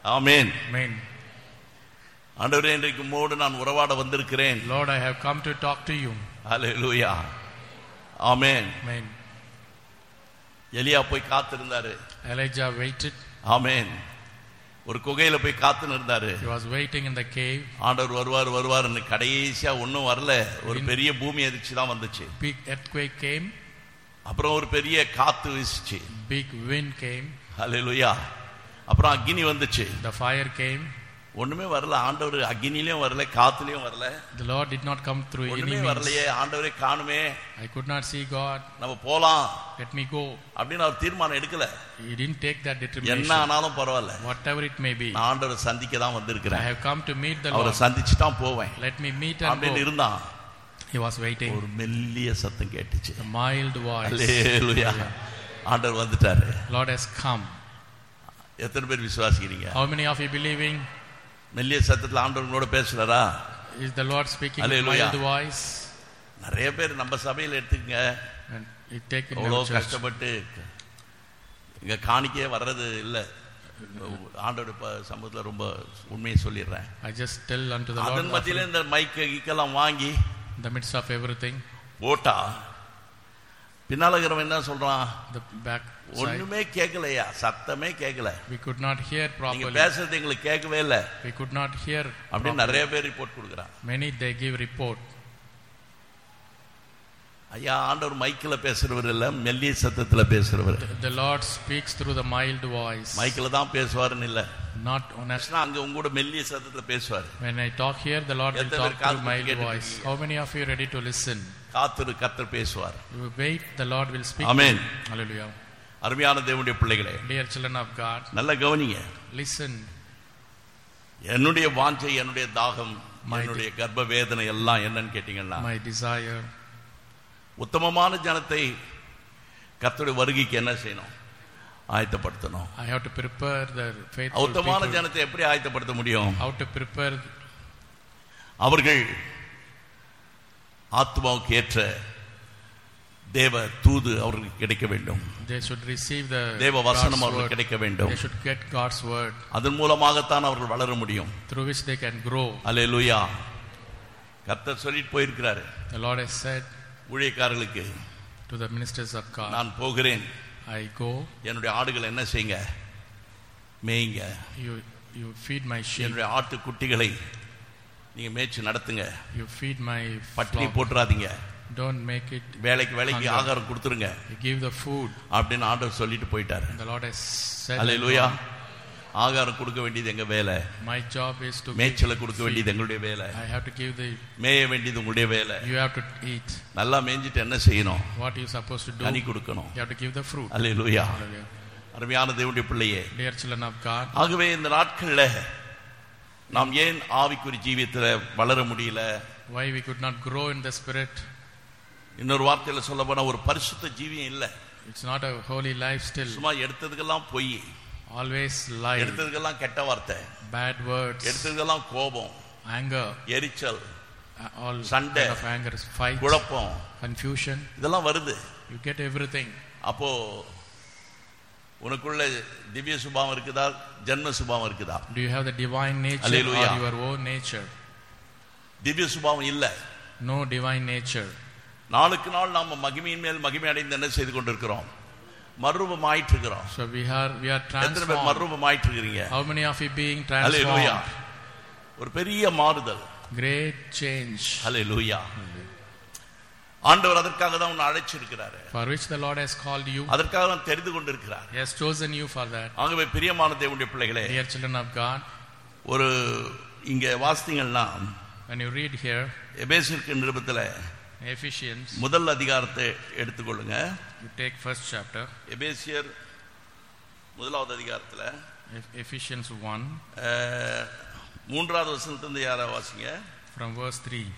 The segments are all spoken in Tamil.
ஆமென். Amen. ஆண்டவரே, இன்றைக்கு உம்மோடு நான் உறவாட வந்திருக்கிறேன். Lord, I have come to talk to you. Hallelujah. Amen. Amen. எலியா போய் காத்திருந்தாரு. Elijah waited. ஆமென். ஒரு குகையில போய் காத்து இருந்தாரு. He was waiting in the cave. ஆண்டவர் வருவார்னு கடைசியா ஒன்னும் வரல. ஒரு பெரிய பூமி அதிர்ச்சி தான் வந்துச்சு. Big earthquake came. அப்புறம் ஒரு பெரிய காத்து வீசுச்சு. Big wind came. ஹல்லேலூயா. அப்புறம் அக்கினி வந்துச்சு. The fire came. ஒண்ணுமே வரல. ஆண்டவர் அக்கினிலயும் வரல, காத்துலயும் வரல. The Lord did not come through any means. வரலையே, ஆண்டவரே காணுமே, I could not see God. நம்ம போலாம், Let me go. அப்படின்னு அவர் தீர்மானம் எடுக்கல. He didn't take that determination. என்ன ஆனாலும் பரவாயில்ல, Whatever it may be. நான் ஆண்டவரை சந்திக்க தான் வந்திருக்கிறேன். I have come to meet the அவரை Lord. சந்திச்சு தான் போவேன். Let me meet and அப்படின்னு go. இருந்தான். He was waiting. ஒரு மெல்லிய சத்தம் கேட்டுச்சு. A mild voice. ஹல்லேலூயா. ஆண்டவர் வந்துட்டாரு. Lord has come. எத்தனை பேர் விசுவாசிக்கிறீங்க? How many of you believing? மெல்லிய சத்தத்துல ஆண்டவரோட பேசுறாரா? Is the Lord speaking in Hallelujah. mild voice? நிறைய பேர் நம்ம சபையில எடுத்துக்கங்க, And you take in அவ்வளோ your church. கஷ்டப்பட்டு இங்க காணிக்கையே வர்றது இல்லை. ஆண்டோட சமூகத்துல ரொம்ப உண்மையை சொல்லிடுறேன். I just tell unto the Lord. அதன் மத்தியில இந்த மைக்கெல்லாம் வாங்கி In the midst of everything. போட்டா பின்னால இருக்கிறவன் என்ன சொல்றான்? The back side. ஒண்ணுமே கேட்கலையா, சத்தமே கேட்கல. We could not hear நீங்க properly. பேசுறது எங்களுக்கு கேட்கவே இல்லை. We could not hear. அப்படின்னு நிறைய பேர் ரிப்போர்ட் கொடுக்குறான். Many they give report. ஐயா, ஆண்டவர் மைக்கில் பேசுறவர் இல்ல, மெல்லிய சத்தத்துல பேசுறவர். The Lord speaks through the mild voice. மைக்கில் தான் பேசுவாருன்னு இல்ல, Not honest. அங்க உங்களோட மெல்லிய சத்தத்துல பேசுவார். When I talk here, the Lord will talk through mild voice. How many of you ready to listen? காத்திரு, கர்த்தர் பேசுவார். You wait, the Lord will speak. Amen. Hallelujah. அருமையான தேவனுடைய பிள்ளைகளே, Dear children of God, நல்ல கவனிங்க. listen. என்னுடைய வாஞ்சை, என்னுடைய தாகம், என்னுடைய கர்ப்ப வேதனை எல்லாம் என்னன்னு கேட்டீங்கன்னா, My desire. உத்தமமான ஜனத்தை கர்த்தருடைய வருகைக்கு என்ன செய்யணும்? ஆயத்தப்படுத்தணும். I have to prepare the faithful உத்தமமான people. ஜனத்தை எப்படி ஆயத்தப்படுத்த முடியும்? How to prepare? அவர்கள் ஆத்மாவுக்கு ஏற்ற தேவ தூது அவர்களுக்கு கிடைக்க வேண்டும். They should receive the தேவ வசனம் God's அவர்களுக்கு word. கிடைக்க வேண்டும். They should get God's word. அதன் மூலமாகத்தான் அவர்கள் வளர முடியும். Through which they can grow. அல்லேலூயா. கர்த்தர் சொல்லிட்டு போயிருக்கிறாரு The Lord has said ஊழியக்காரர்களுக்கு, to the ministers of God, நான் போகிறேன், I go. என்னுடைய ஆடுகளை என்ன செய்யுங்க? மேய்ங்க. You feed my sheep. என்னுடைய ஆட்டு குட்டிகளை நீங்க மேய்ச்சி நடத்துங்க. You feed my பட்டினி flock. போட்டுறாதீங்க. Don't make it வேலைக்கு hunger. ஆகாரம் கொடுத்துருங்க. You give the food. அப்படின்னு ஆண்டவர் சொல்லிட்டு போயிட்டாரு. The Lord has said. அல்லேலூயா. ஆகாரம் கொடுக்க வேண்டியது எங்க வேலை. My job is to மேய்ச்சலை கொடுக்க வேண்டியது எங்களுடைய வேலை. I have to give the. மேய வேண்டியது உங்களுடைய வேலை. You have to eat. நல்லா மேய்ஞ்சிட்டு என்ன செய்யணும்? What you supposed to do? கனி கொடுக்கணும். You have to give the fruit. Hallelujah. Hallelujah. அருமையான தேவனுடைய பிள்ளையே, Dear children of God, ஆகவே இந்த நாட்கள்ல நாம் ஏன் ஆவிக்குரிய ஜீவியத்துல வளர முடியல? why we could not grow in the spirit? இன்னொரு வார்த்தையில சொல்ல போனா ஒரு பரிசுத்த ஜீவியம் இல்ல. It's not a holy life still. சும்மா எடுத்ததுக்கெல்லாம் பொய், Always lie, எடுத்ததுக்கெல்லாம் கெட்ட வார்த்தை, bad words, எடுத்ததுக்கெல்லாம் கோபம், anger, எரிச்சல், all சண்டை, kind of anger, fight, குழப்பம், confusion. இதெல்லாம் வருது. You get everything. அப்போ உனக்குள்ள திவ்ய சுபாவம் இருக்குதா, ஜன்ம சுபாவம் இருக்குதா? Do you have the divine nature Hallelujah. or your own nature? திவ்ய சுபாவம் இல்ல. No divine nature. நாளுக்கு நாள் நாம மகிமையின் மேல் மகிமை அடைந்து என்ன செய்து கொண்டிருக்கிறோம்? மறுரூபமாயிட்டு இருக்கிறோம். So we are எத்தனை பேர் transformed. மறுரூபமாயிட்டு இருக்கீங்க? How many of you being hallelujah. transformed? ஒரு பெரிய மாறுதல். Great change. ஹல்லேலூயா. ஆண்டவர் அதற்காக தான் உன்னை அழைச்சிருக்கிறாரு. For which the Lord has called you. அதற்காக தான் தெரிந்து கொண்டிருக்கிறார். He has chosen you for that. ஆகவே பிரியமான தேவனுடைய பிள்ளைகளே, Dear children of God, ஒரு இங்க வாசித்தீங்கன்னா, when you read here, எபேசியருக்கு நிருபத்துல Ephesians, முதல் அதிகாரத்தை எடுத்துக்கொள்ளுங்க. you take first chapter. எபேசியர் முதலாவது அதிகாரத்துல Ephesians 1 மூன்றாவது வசனத்திலிருந்து யாரா வாசிங்க? from verse 3.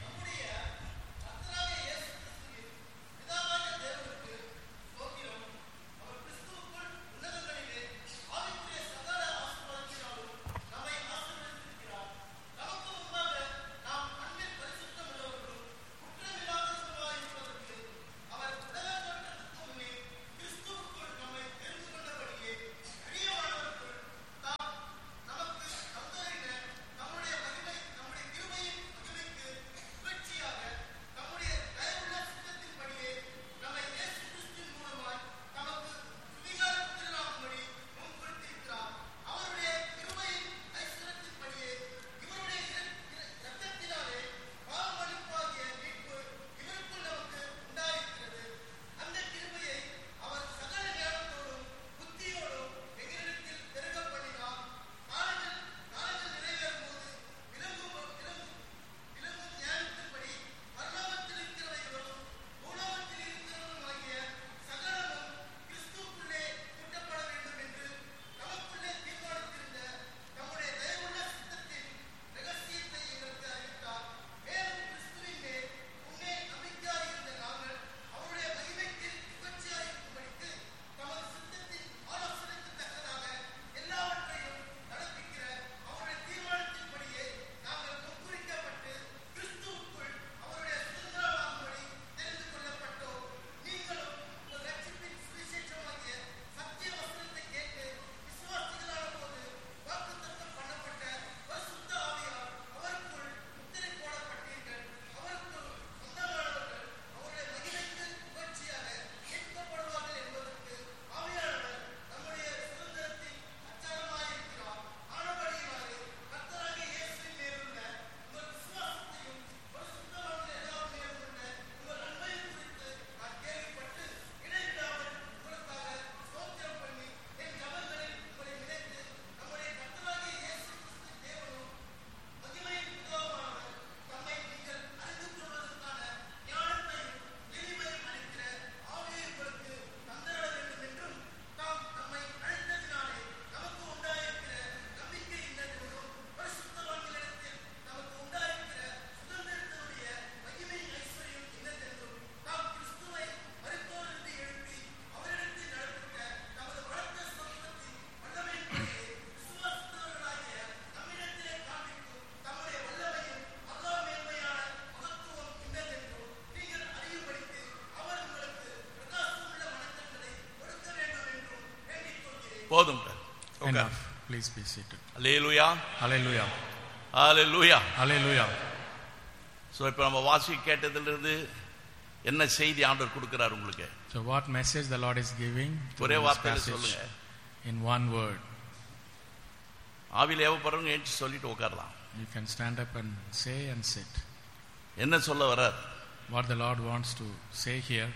Enough. Please be seated. Hallelujah. Hallelujah. Hallelujah. Hallelujah. So இப்போ நம்ம வாசி கேட்டதிலிருந்து என்ன செய்தி ஆண்டவர் கொடுக்கிறார் உங்களுக்கு? So what message the Lord is giving to ஒரே this வார்த்தையில passage சொல்லுங்க. in one word? ஆவியில ஏவப்படுறவங்க ஏஞ்சி சொல்லிட்டு உட்காரலாம். You can stand up and say and sit. என்ன சொல்ல வர்றார்? What the Lord wants to say here.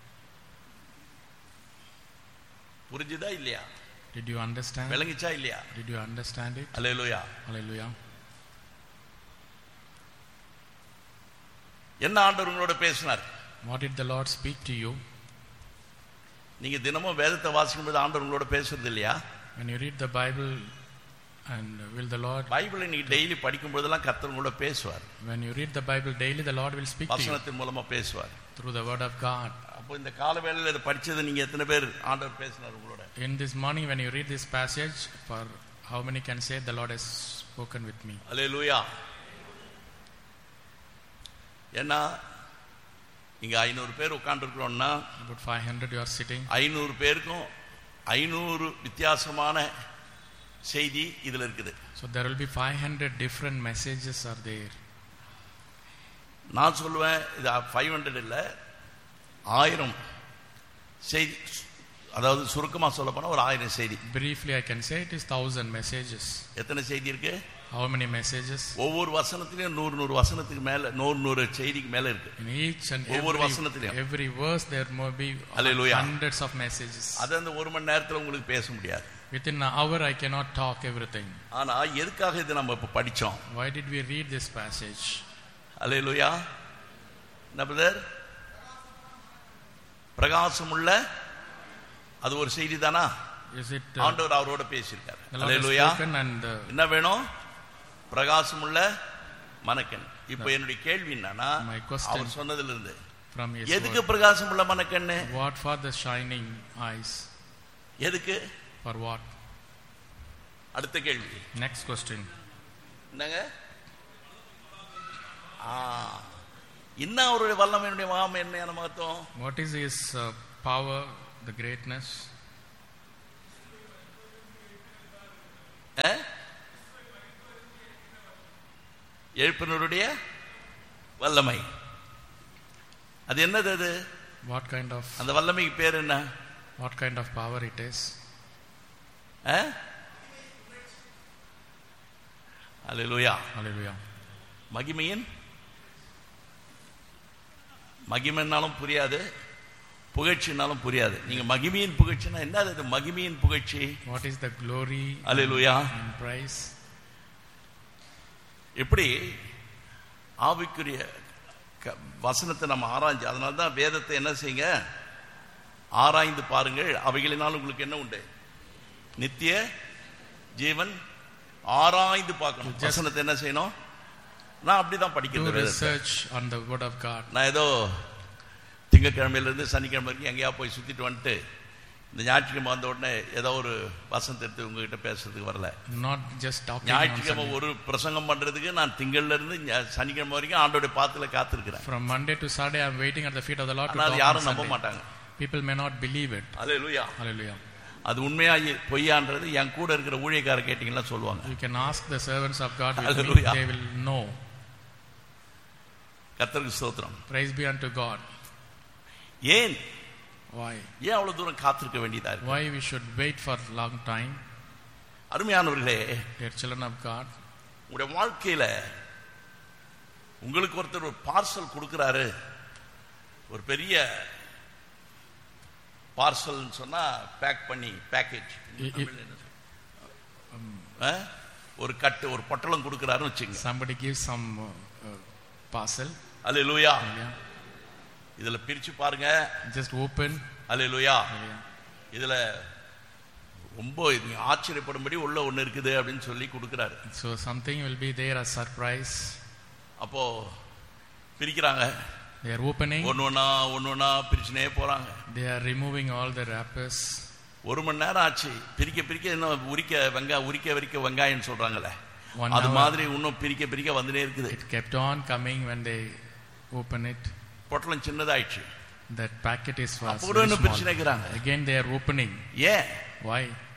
புரிஞ்சுதா இல்லையா? Did you understand? விளங்கிச்சா இல்லையா? Did you understand it? Hallelujah. Hallelujah. என்ன ஆண்டவர் உங்களோட பேசினார்? What did the Lord speak to you? நீங்க தினமும் வேதத்தை வாசிக்கும்போது ஆண்டவர் உங்களோட பேசுறது இல்லையா? When you read the Bible, and will the Lord, பைபிளை நீங்க டெய்லி படிக்கும் போதெல்லாம் கர்த்தர் உங்களோட பேசுவார். when you read the Bible daily, the Lord will speak to you வசனத்தின் மூலமா பேசுவார். through the word of God. அப்போ இந்த காலவேளையில இதை படிச்சது நீங்க எத்தனை பேர் ஆண்டவர் பேசினார் உங்களோட? In this morning, when you read this passage, for how many can say the Lord has spoken with me? அல்லேலூயா. ஏன்னா இங்க 500 பேர் உட்கார்ந்துருக்கிறோம்னா About 500 you are sitting. 500 பேருக்கும் 500 வித்தியாசமான செய்தி இதுல இருக்குது. So there will be 500 different messages are there. நான் சொல்லுவேன் இது 500 இல்ல 1000 செய்தி, அதாவது சுருக்கமா சொல்ல போனா ஒரு 1000 செய்தி. Briefly I can say it is 1000 messages. எத்தனை செய்தி இருக்கு? How many messages? ஒவ்வொரு வசனத்திலும் 100 வசனத்துக்கு மேல 100 செய்திக்கு மேல இருக்கு. In each and ஒவ்வொரு வசனத்திலும் every verse there may be Hallelujah. hundreds of messages. அது அந்த ஒரு மணி நேரத்துல உங்களுக்கு பேச முடியாது. Within an hour I cannot talk everything. ஆனா எதுக்காக இது நம்ம இப்ப படிச்சோம்? Why did we read this passage? அல்லேலூயா. என்ன பிரதர்? பிரகாசமுள்ள அது ஒரு செய்தி தானா? Is it ஆண்டவர் அவரோட பேசியிருக்காரு. the Lord has hallelujah. spoken and என்ன வேணும்? பிரகாசமுள்ள மனக்கண். இப்போ என்னுடைய கேள்வி என்னன்னா, my question அவர் சொன்னதுல இருந்து from his எதுக்கு word, பிரகாசமுள்ள மனக்கண்ணு? what for the shining eyes? எதுக்கு? For what? அடுத்த கேள்வி. Next question. என்னங்க? இன்னும் அவருடைய வல்லமையினுடைய மகாமை என்ன மகத்துவம்? What is his power, the greatness? எழுப்பினருடைய வல்லமை. அது என்னது? அது What kind of, அந்த வல்லமைக்கு பேர் என்ன? what kind of power it is? Hallelujah. Hallelujah. மகிமையின் மகிமைன்னாலும் புரியாது, புகழ்ச்சினாலும் புரியாது. நீங்க மகிமையின் புகழ்ச்சினா என்னது? மகிமையின் புகழ்ச்சி. What is the glory hallelujah and praise? எப்படி ஆவிக்குரிய வசனத்தை நம்ம ஆராய்ஞ்சு, அதனால தான் வேதத்தை என்ன செய்யுங்க, ஆராய்ந்து பாருங்கள், அவைகளினால் உங்களுக்கு என்ன உண்டு? நித்திய ஜீவன். ஆராய்ந்து பார்க்கணும். வசனத்தை என்ன செய்யணும்? நான் அப்படிதான் படிக்கிறேன். Research on the word of God. நான் ஏதோ திங்கக்கிழமையில இருந்து சனிக்கிழமை வரைக்கும் எங்கேயா போய் சுத்திட்டு வந்துட்டு இந்த ஞாயிற்றுக்கிழமை வந்த உடனே ஏதோ ஒரு வசனத்தை எடுத்து உங்ககிட்ட பேசுறதுக்கு வரல. Not just talking. ஞாயிற்றுக்கிழமை ஒரு பிரசங்கம் பண்றதுக்கு நான் திங்கள்ல இருந்து சனிக்கிழமை வரைக்கும் ஆண்டோட பாத்துல காத்திருக்கிறேன். From Monday to Saturday I am waiting at the feet of the Lord to talk. யாரும் நம்ப மாட்டாங்க. People may not believe it. Hallelujah. Hallelujah. அது உண்மையா பொய்யான்றது என் கூட இருக்கிற ஊழியக்கார கேட்டீங்கன்னா சொல்லுவாங்க. You can ask the servants of God with Hallelujah. me, they will know. கர்த்தருக்கு ஸ்தோத்திரம். Praise be unto God. ஏன்? Why? ஏன் அவ்வளவு தூரம் காத்திருக்க வேண்டியதா இருக்கு? Why we should wait for long time? அருமையானவர்களே, Dear children of God, உங்களுடைய வாழ்க்கையில உங்களுக்கு ஒருத்தர் ஒரு பார்சல் கொடுக்கிறாரு, ஒரு பெரிய பார்சல் சொன்னா பேக் பண்ணி பேக்கேஜ், ஒரு கட்டு ஒரு பொட்டலம் கொடுக்கிறாருன்னு வச்சுங்க. somebody gives some parcel. அல்லேலூயா. இதுல பிரிச்சு பாருங்க. Just open. அல்லேலூயா. இதுல ரொம்ப ஆச்சரியப்படும்படி உள்ள ஒண்ணு இருக்குது அப்படின்னு சொல்லி கொடுக்கிறாரு. So something will be there as surprise. அப்போ பிரிக்கிறாங்க. They are opening. ஒன்னொன்னா பிரிச்சுனே போறாங்க. They are removing all the wrappers. ஒரு மணி நேரம் ஆச்சு. பிரிக்க இன்னும் உரிக்க வெங்காயம் சொல்றாங்களே, அது மாதிரி இன்னும் பிரிக்க வந்துட்டே இருக்குது. It kept on coming. When they open it, பொட்டலம் சின்னதாயிடுச்சு. that packet is அப்போ இன்னும் பிரிச்சுனேக்குறாங்க. Again they are opening. ஏன்? Why?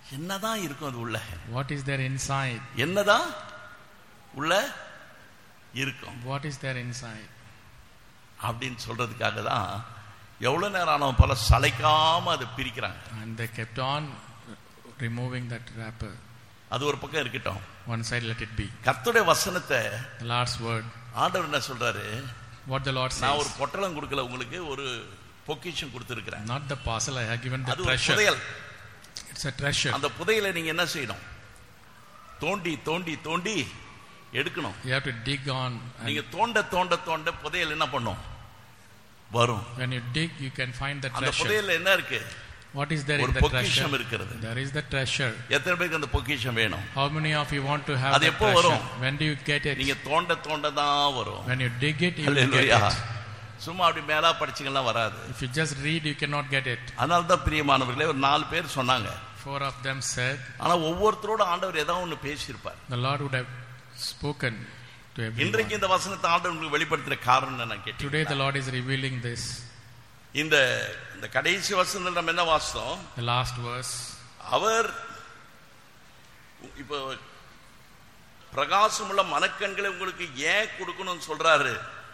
என்னதான் இருக்கும் அது உள்ள? What is there inside? என்னதான் உள்ள இருக்கும்? What is there inside? அப்படின்னு சொல்றதுக்காக தான் எவ்வளவு நேரம் ஆனவன் பல சளைக்காம அதை பிரிக்கிறாங்க. And they kept on removing that wrapper. அது ஒரு பக்கம் இருக்கட்டும். One side let it be. கர்த்தருடைய வசனத்தை, The Lord's word. ஆண்டவர் என்ன சொல்றாரு? What the Lord நான் ஒரு says. பொட்டலம் கொடுக்கல, உங்களுக்கு ஒரு பொக்கிஷம் கொடுத்திருக்கிறேன். Not the parcel, I have given the அது ஒரு treasure. புதையல். It's a treasure. அந்த புதையலை நீங்க என்ன செய்யணும்? தோண்டி தோண்டி தோண்டி எடுக்கணும். You have to dig on. நீங்க தோண்ட தோண்ட தோண்ட புதையல் என்ன பண்ணும்? வரும். When you dig, you can find the அந்த treasure. புதையல்ல என்ன இருக்கு? What is there ஒரு in the பொக்கிஷம் treasure? இருக்கிறது. There is the treasure. எத்தனை பேருக்கு அந்த பொக்கிஷம் வேணும்? How many of you want to have அது the எப்போ treasure? வரும்? When do you get it? நீங்க தோண்ட தோண்ட தான் வரும். When you dig it, you will get hallelujah. it. சும்மா அப்படி மேலா படிச்சீங்கன்னா வராது. If you just read, you cannot get it. அதனால தான் பிரியமானவர்களே ஒரு 4 பேர் சொன்னாங்க. 4 of them said. ஆனா ஒவ்வொருத்தரோட ஆண்டவர் ஏதாவது ஒன்று பேசியிருப்பார். The Lord would have spoken to everyone. இன்றைக்கு இந்த வசனத்தை ஆண்டவர் உங்களுக்கு வெளிப்படுத்துற காரணம் நான் கேட்டேன். Today the Lord is revealing this. இந்த கடைசி வசனத்தில் நம்ம என்ன வாசித்தோம்? The last verse. அவர் இப்போ பிரகாசமுள்ள மனக்கண்களை உங்களுக்கு ஏன் கொடுக்கணும்னு சொல்றாரு?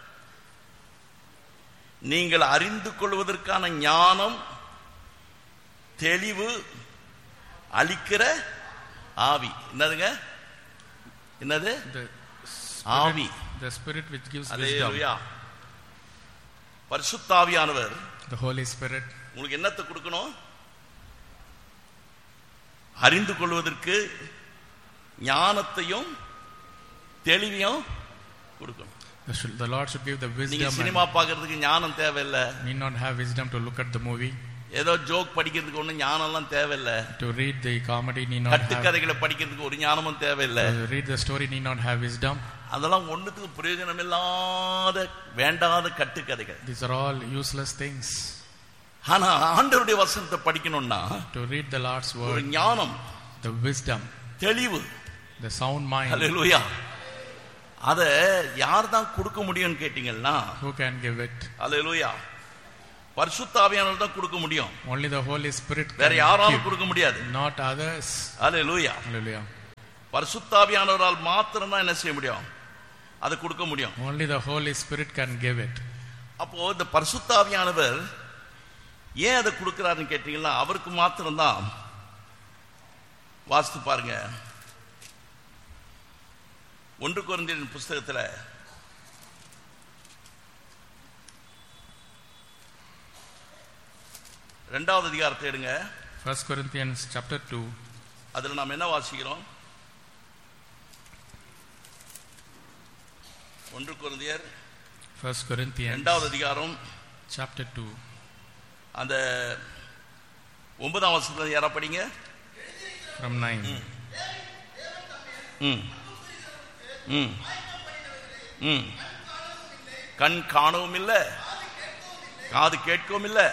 நீங்கள் அறிந்து கொள்வதற்கான ஞானம், தெளிவு அளிக்கிற ஆவி. என்னதுங்க? என்னது? ஆவி. The spirit which gives wisdom. அல்லேலூயா. பரிசுத்த ஆவியானவர் The Holy Spirit. உங்களுக்கு என்னத்தை கொடுக்கணும்? அறிந்து கொள்வதற்கு ஞானத்தையும் தெளிவையும் கொடுக்கணும். The Lord should give the wisdom. நீங்க சினிமா பார்க்கிறதுக்கு ஞானம் தேவையில்லை. Need not have wisdom to look at the movie. ஏதோ ஜோக் படிக்கிறதுக்கு ஒன்றும் ஞானம்லாம் தேவையில்லை. To read the comedy need not have. கட்டுக்கதைகளை படிக்கிறதுக்கு ஒரு ஞானமும் தேவையில்லை. To read the story need not have wisdom. அதெல்லாம் ஒண்ணுத்துக்கு பிரயோஜனம் இல்லாத வேண்டாத கட்டுக்கதைகள். These are all useless things. ஆனா ஆண்டவருடைய வசனத்தை படிக்கணும்னா To read the Lord's ஒரு word, ஞானம், the wisdom, தெளிவு, the sound mind. அல்லேலூயா. அத யார் தான் கொடுக்க முடியும்னு கேட்டீங்கன்னா, Who can give it? அல்லேலூயா, பரிசுத்த ஆவியானவர் தான் கொடுக்க முடியும். Only the Holy Spirit வேற can யாராலும் give, கொடுக்க முடியாது. not others. அல்லேலூயா. Hallelujah. பரிசுத்த ஆவியானவரால் மாத்திரம் தான் என்ன செய்ய முடியும்? அதை கொடுக்க முடியும். Only the Holy Spirit can give it. அப்போ இந்த பரிசுத்த ஆவியானவர் ஏன் அதை கொடுக்கிறாருன்னு கேட்டீங்கன்னா, அவருக்கு மாத்திரம் தான். வாசித்து பாருங்க 1 கொரிந்தியர் புஸ்தகத்துல 2வது அதிகாரத்தை எடுங்க. 1 Corinthians chapter 2. அதுல நாம் என்ன வாசிக்கிறோம்? 1 கொரிந்தியர் 1 Corinthians 2வது அதிகாரம் chapter 2. அந்த 9ஆம் வசனத்துல யாரா படிங்க? From 9. கண் காணவும் இல்லை, காது கேட்கவும் இல்லை,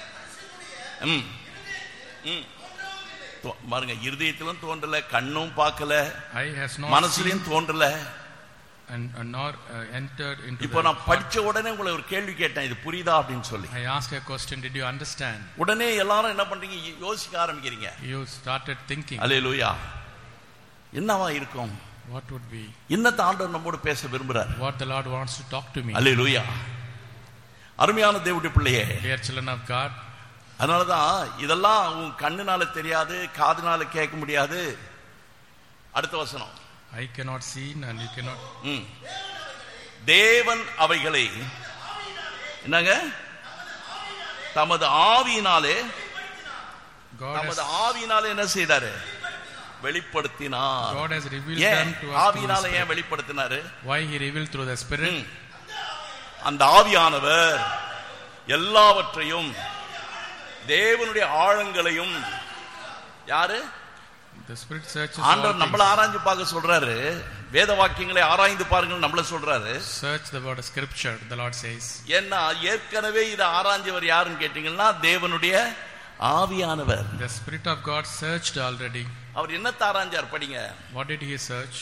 பாருங்க, இருதயத்திலும் தோன்றல, கண்ணும் பார்க்கல, Eye has not மனசுலயும் தோன்றல. and nor entered into இப்போ the நான் படிச்ச உடனே உங்களை ஒரு கேள்வி கேட்டேன், இது புரியுதா அப்படின்னு சொல்லி. I asked a question, did you understand? உடனே எல்லாரும் என்ன பண்றீங்க? யோசிக்க ஆரம்பிக்கிறீங்க. You started thinking. அல்லேலூயா. என்னவா இருக்கும்? What would be? இன்னத்த ஆண்டவர் நம்மோடு பேச விரும்புறார். What the Lord wants to talk to me. அல்லேலூயா. அருமையான தேவனுடைய பிள்ளையே, Dear children of God. அதனாலதான் இதெல்லாம் உன் கண்ணுனால தெரியாது, காதுனால கேட்க முடியாது. அடுத்த வசனம், I cannot see and you cannot. தேவன் அவைகளை என்னங்க தமது ஆவியினாலே, தமது ஆவியினாலே என்ன செய்தாரு? வெளிப்படுத்தினார். God has revealed them to us. ஆவியினால ஏன் வெளிப்படுத்தினாரு? Why he revealed through the Spirit? அந்த ஆவியானவர் எல்லாவற்றையும், தேவனுடைய ஆழங்களையும், யாரு? The Spirit searches. ஆண்டவர் நம்மள ஆராய்ந்து பார்க்க சொல்றாரு. வேத வாக்கியங்களை ஆராய்ந்து பாருங்கள் நம்மள சொல்றாரு. Search the word of scripture, the Lord says. ஏன்னா ஏற்கனவே இதை ஆராய்ஞ்சவர் யாருன்னு கேட்டீங்கன்னா, தேவனுடைய ஆவியானவர். The Spirit of God searched already. அவர் என்ன ஆராய்ஞ்சார்? படிங்க. What did he search?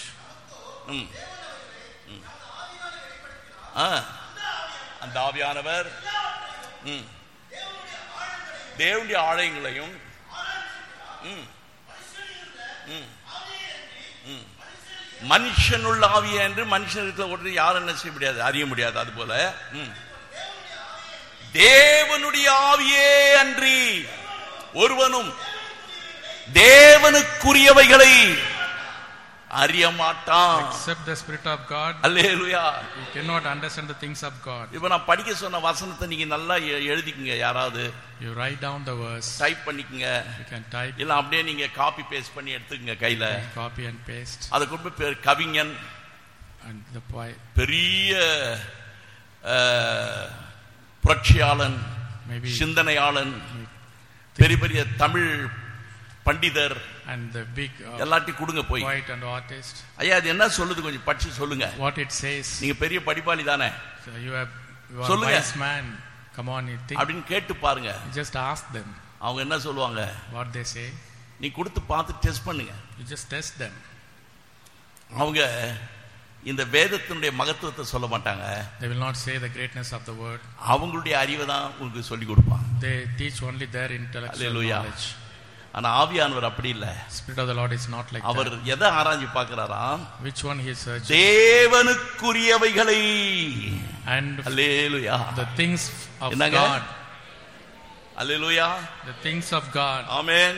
அந்த ஆவியானவர் தேவனுடைய ஆலயங்களையும் மனுஷனுள்ள ஆவியே என்று மனுஷனுக்கு ஒன்று யாரும் என்ன செய்ய முடியாது, அறிய முடியாது. அது போல தேவனுடைய ஆவியே அன்றி ஒருவனும் தேவனுக்குரியவைகளை அறிய மாட்டான். Except the Spirit of God. Hallelujah. You cannot understand the things of God. இப்போ நான் படிக்க சொன்ன வசனத்தை நீங்க நல்லா எழுதிக்கங்க. யாராவது You write down the verse. Type பண்ணிக்கங்க. You can type. இல்ல அப்படியே நீங்க காப்பி பேஸ்ட் பண்ணி எடுத்துக்கங்க கையில. Copy and paste. அதுக்கு பேர் கவிஞன் and the poet. பெரிய புரட்சியாளன், சிந்தனையாளன், பெரிய பெரிய தமிழ் பண்டிதர் and the big எல்லாத்தையும் கொடுங்க போய். poet and artist. ஐயா அது என்ன சொல்லுது கொஞ்சம் படிச்சு சொல்லுங்க. What it says. நீங்க பெரிய படிப்பாளி தானே, so you are wise man, come on, you think அப்படினு கேட்டு பாருங்க. just ask them. அவங்க என்ன சொல்லுவாங்க, what they say. நீ கொடுத்து பார்த்து டெஸ்ட் பண்ணுங்க. you just test them. அவங்க இந்த வேதத்தினுடைய மகத்துவத்தை சொல்ல மாட்டாங்க. they will not say the greatness of the word. அவங்களுடைய அறிவை தான் உங்களுக்கு சொல்லி கொடுப்பாங்க. they teach only their intellectual knowledge. ஆனா ஆவியானவர் அப்படி இல்ல. Spirit of the Lord is not like that. அவர் எதை ஆராய்ச்சி பார்க்கறாராம், which one he searches. தேவனுக்குரியவைகளை and hallelujah, the things of God. Hallelujah, the things of God. ஆமென்.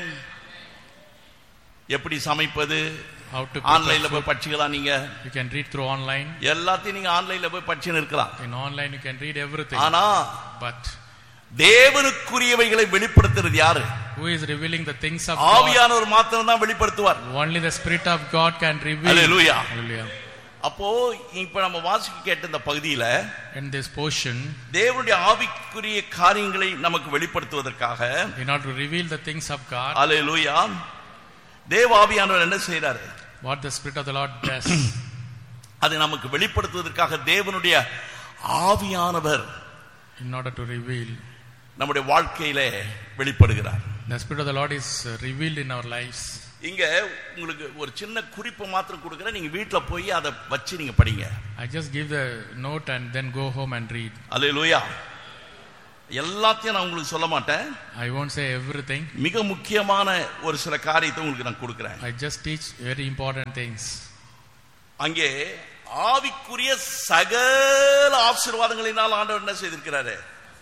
எப்படி சமைப்பது, how to ஆன்லைன்ல போய் படிச்சுக்கலாம். நீங்க you can read through online. எல்லாத்தையும் நீங்க ஆன்லைன்ல போய் படிச்சுன்னு இருக்கலாம். in online you can read everything. ஆனா but தேவனுக்குரியவைகளை வெளிப்படுத்துறது யாரு? who is revealing the things of God? ஆவியானவர் மாத்திரம் தான் வெளிப்படுத்துவார். only the Spirit of God can reveal. Hallelujah. Hallelujah. அப்போ இப்ப நம்ம வாசிக்க கேட்ட இந்த பகுதியில in this portion தேவனுடைய ஆவிக்குரிய காரியங்களை நமக்கு வெளிப்படுத்துவதற்காக, in order to reveal the things of God, ஹalleluya, தேவ ஆவியானவர் என்ன செய்றாரு, what the Spirit of the Lord does, அதை நமக்கு வெளிப்படுத்துவதற்காக தேவனுடைய ஆவியானவர் in order to reveal, நம்முடைய வாழ்க்கையிலே வெளிப்படுகிறார். the Spirit of the Lord is revealed in our lives. இங்க உங்களுக்கு ஒரு சின்ன குறிப்பு மாத்திரம் கொடுக்கிறேன், நீங்க வீட்ல போய் அதை வச்சு நீங்க படிங்க. I just give the note and then go home and read. அல்லேலூயா. எல்லாத்தையும் நான் உங்களுக்கு சொல்ல மாட்டேன். I won't say everything. மிக முக்கியமான ஒரு சில காரியத்தை உங்களுக்கு நான் கொடுக்கிறேன். I just teach very important things. அங்கே ஆவிக்குரிய சகல ஆசீர்வாதங்களினால் ஆண்டவர் என்ன செய்திருக்கிறாரு,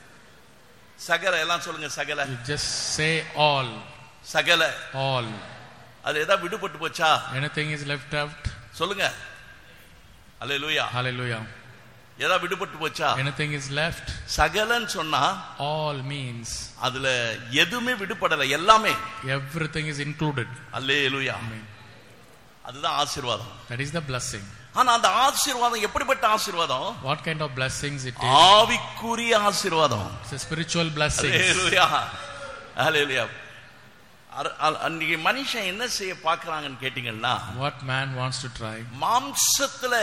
சகல எல்லாம் சொல்லுங்க, சகல. You just say all. சகல. all. அது ஏதாவது விடுபட்டு போச்சா? anything is left out? சொல்லுங்க. அல்லேலூயா. Hallelujah. ஏதாவது விடுபட்டு போச்சா? anything is left? சகலன்னு சொன்னா all means அதுல எதுவுமே விடுபடல, எல்லாமே. everything is included. அல்லேலூயா. அதுதான் ஆசீர்வாதம். that is the blessing. ஆனா அந்த ஆசீர்வாதம் எப்படிப்பட்ட ஆசீர்வாதம்? what kind of blessings it is? ஆவிக்குரிய ஆசீர்வாதம். it's a spiritual blessing. அல்லேலூயா. அல்லேலூயா. அன்னைக்கு மனுஷன் என்ன செய்ய பார்க்கறாங்கன்னு கேட்டீங்கன்னா, what man wants to try? மாம்சத்துல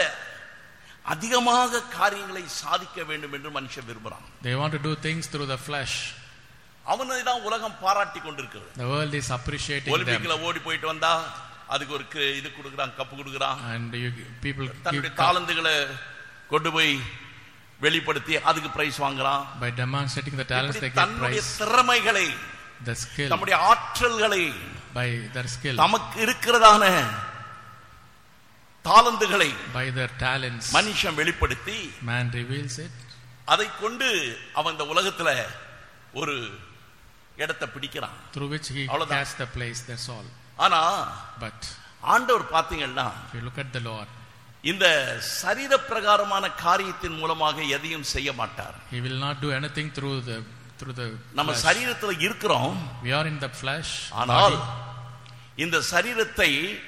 அதிகமாக காரியங்களை சாதிக்க வேண்டும் என்று மனுஷன் விரும்புறான். they want to do things through the flesh. அவனை தான் உலகம் பாராட்டி கொண்டிருக்கிறது. the world is appreciating them. ஒலிம்பிக்ல ஓடி போயிட்டு வந்தா அதுக்கு ஒரு இது கொடுக்குறான், கப்பு கொடுக்குறான். and people தன்னுடைய தாளந்துகளை கொண்டு போய் வெளிப்படுத்தி அதுக்கு பிரைஸ் வாங்குறான். by demonstrating the talents they get தன்னுடைய prize. திறமைகளை, the skill, தம்முடைய ஆற்றல்களை, by their skill, நமக்கு இருக்கிறதான தாளந்துகளை, by their talents, மனுஷன் வெளிப்படுத்தி man reveals it. அதை கொண்டு அவன் இந்த உலகத்துல ஒரு இடத்தை பிடிக்கிறான். through which he has the place, that's all. ஆனா but ஆண்டவர் பாத்தீங்கன்னா, if you look at the Lord, இந்த சரீர பிரகாரமான காரியத்தின் மூலமாக எதையும் செய்ய மாட்டார். he will not do anything through the நம்ம சரீரத்துல இருக்கிறோம், we are in the flesh, ஆனால் இந்த சரீரத்தை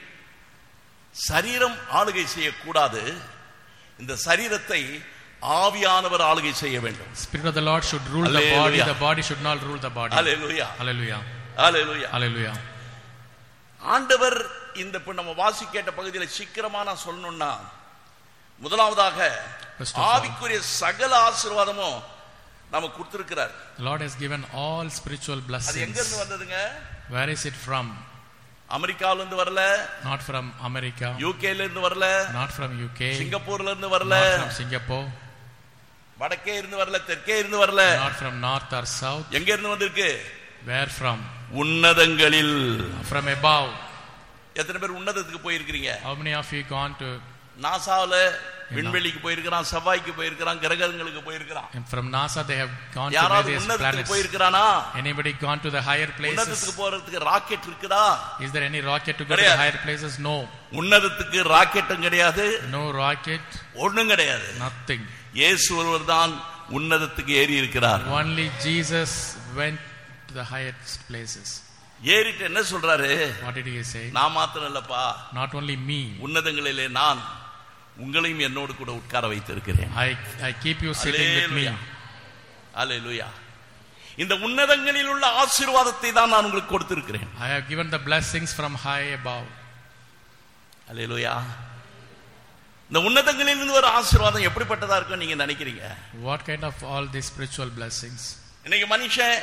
சரீரம் ஆளுகை செய்யக்கூடாது. இந்த சரீரத்தை ஆவியானவர் ஆளுகை செய்ய வேண்டும். Spirit of the Lord should rule the body, the body should not rule the body. Hallelujah. Hallelujah. Hallelujah. Hallelujah. ஆண்டவர் இந்த நம்ம வாசி கேட்ட பகுதியில் சீக்கிரமா நான் சொல்லணும்னா, முதலாவதாக ஆவிக்குரிய சகல ஆசீர்வாதமும் நமக்கு கொடுத்திருக்கிறார். The Lord has given all spiritual blessings. அது எங்க இருந்து வந்ததுங்க? Where is it from? அமெரிக்கால இருந்து வரல, not from America. யூகேல இருந்து வரல, not from UK. சிங்கப்பூர்ல இருந்து வரல, not from Singapore. வடக்கே இருந்து வரல, தெற்கே இருந்து வரல, not from north or south. எங்க இருந்து வந்திருக்கு? where from? உன்னதங்களில், from above. எத்தனை பேர் உன்னதத்துக்கு போயிருக்கீங்க? How many of you gone to நாசாவுல விண்வெளிக்கு போயிருக்கிறான், செவ்வாய்க்கு போயிருக்கிறான், கிரகங்களுக்கு போயிருக்கிறான். From NASA they have gone to யாராவது various உன்னதத்துக்கு planets. போயிருக்கிறானா? Anybody gone to the higher places? உன்னதத்துக்கு போறதுக்கு ராக்கெட் இருக்குதா? Is there any rocket to go to the higher places? No. உன்னதத்துக்கு ராக்கெட்டும் கிடையாது, No rocket, ஒண்ணும் கிடையாது. nothing. இயேசு ஒருவர் தான் உன்னதத்துக்கு ஏறி இருக்கிறார். Only Jesus went to the highest places. ஏறிட்டு என்ன சொல்றாரு? What did he say? நான் மாத்திரம் இல்லப்பா, Not only me. உன்னதங்களிலே நான் உங்களையும் என்னோடு கூட உட்கார வைத்திருக்கிறேன். I keep you sitting with me. அல்லேலூயா. இந்த உன்னதங்களில் உள்ள ஆசீர்வாதத்தை தான் நான் உங்களுக்கு கொடுத்திருக்கிறேன். I have given the blessings from high above. அல்லேலூயா. இந்த உன்னதங்களில் இருந்து ஒரு ஆசீர்வாதம் எப்படிப்பட்டதா இருக்கும் நீங்க நினைக்கிறீங்க? What kind of all these spiritual blessings? இன்னைக்கு மனுஷன்